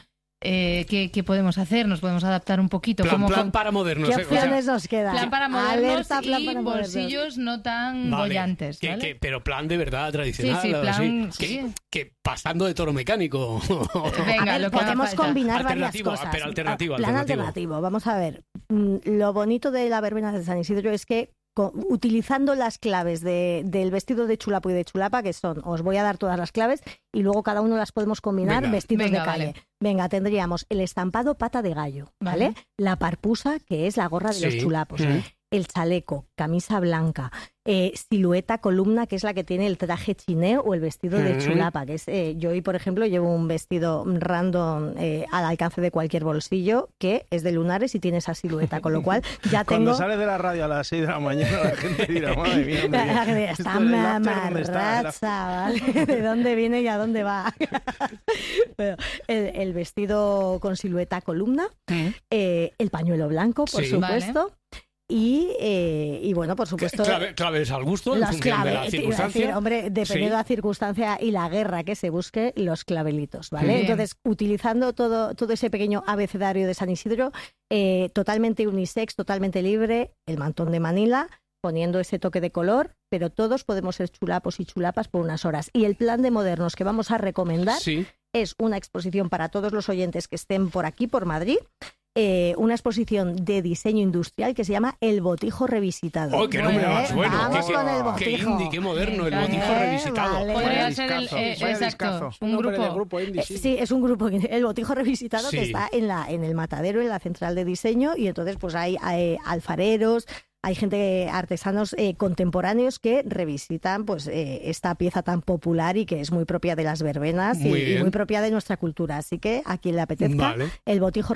¿qué podemos hacer? ¿Nos podemos adaptar un poquito? Plan para modernos. ¿Qué opciones nos quedan? Plan para modernos y bolsillos no tan bollantes, ¿vale? Pero plan de verdad tradicional. Sí, plan... Que pasando de toro mecánico. Venga, lo que podemos combinar varias cosas. Pero alternativo. Plan alternativo. Vamos a ver. Lo bonito de la verbena de San Isidro es que utilizando las claves del vestido de chulapo y de chulapa, que son, os voy a dar todas las claves y luego cada uno las podemos combinar, vestidos de calle. Vale. Venga, tendríamos el estampado pata de gallo, ¿vale? La parpusa, que es la gorra de los chulapos, el chaleco, camisa blanca, silueta columna, que es la que tiene el traje chiné o el vestido de chulapa, que es yo hoy, por ejemplo, llevo un vestido random al alcance de cualquier bolsillo, que es de lunares y tiene esa silueta, con lo cual ya tengo... Cuando sales de la radio a las 6 de la mañana, la gente dirá, madre mía, está mamarracha, ¿vale? ¿De dónde viene y a dónde va? Bueno, el vestido con silueta columna, el pañuelo blanco, por supuesto. Vale. y bueno, por supuesto... Claves al gusto, en función de la circunstancia. Decir, hombre, dependiendo de la circunstancia y la guerra que se busque, los clavelitos, ¿vale? Bien. Entonces, utilizando todo ese pequeño abecedario de San Isidro, totalmente unisex, totalmente libre, el mantón de Manila, poniendo ese toque de color, pero todos podemos ser chulapos y chulapas por unas horas. Y el plan de modernos que vamos a recomendar es una exposición para todos los oyentes que estén por aquí, por Madrid, una exposición de diseño industrial que se llama El Botijo Revisitado. ¡Oh, qué nombre más bueno! Vamos con el Botijo. ¡Qué indie, qué moderno! El Botijo Revisitado. Vale. Podría ser un grupo indie. Sí, es un grupo. El Botijo Revisitado que está en el matadero, en la central de diseño, y entonces pues hay alfareros, hay gente, artesanos contemporáneos que revisitan pues esta pieza tan popular y que es muy propia de las verbenas y muy propia de nuestra cultura. Así que a quien le apetezca, el Botijo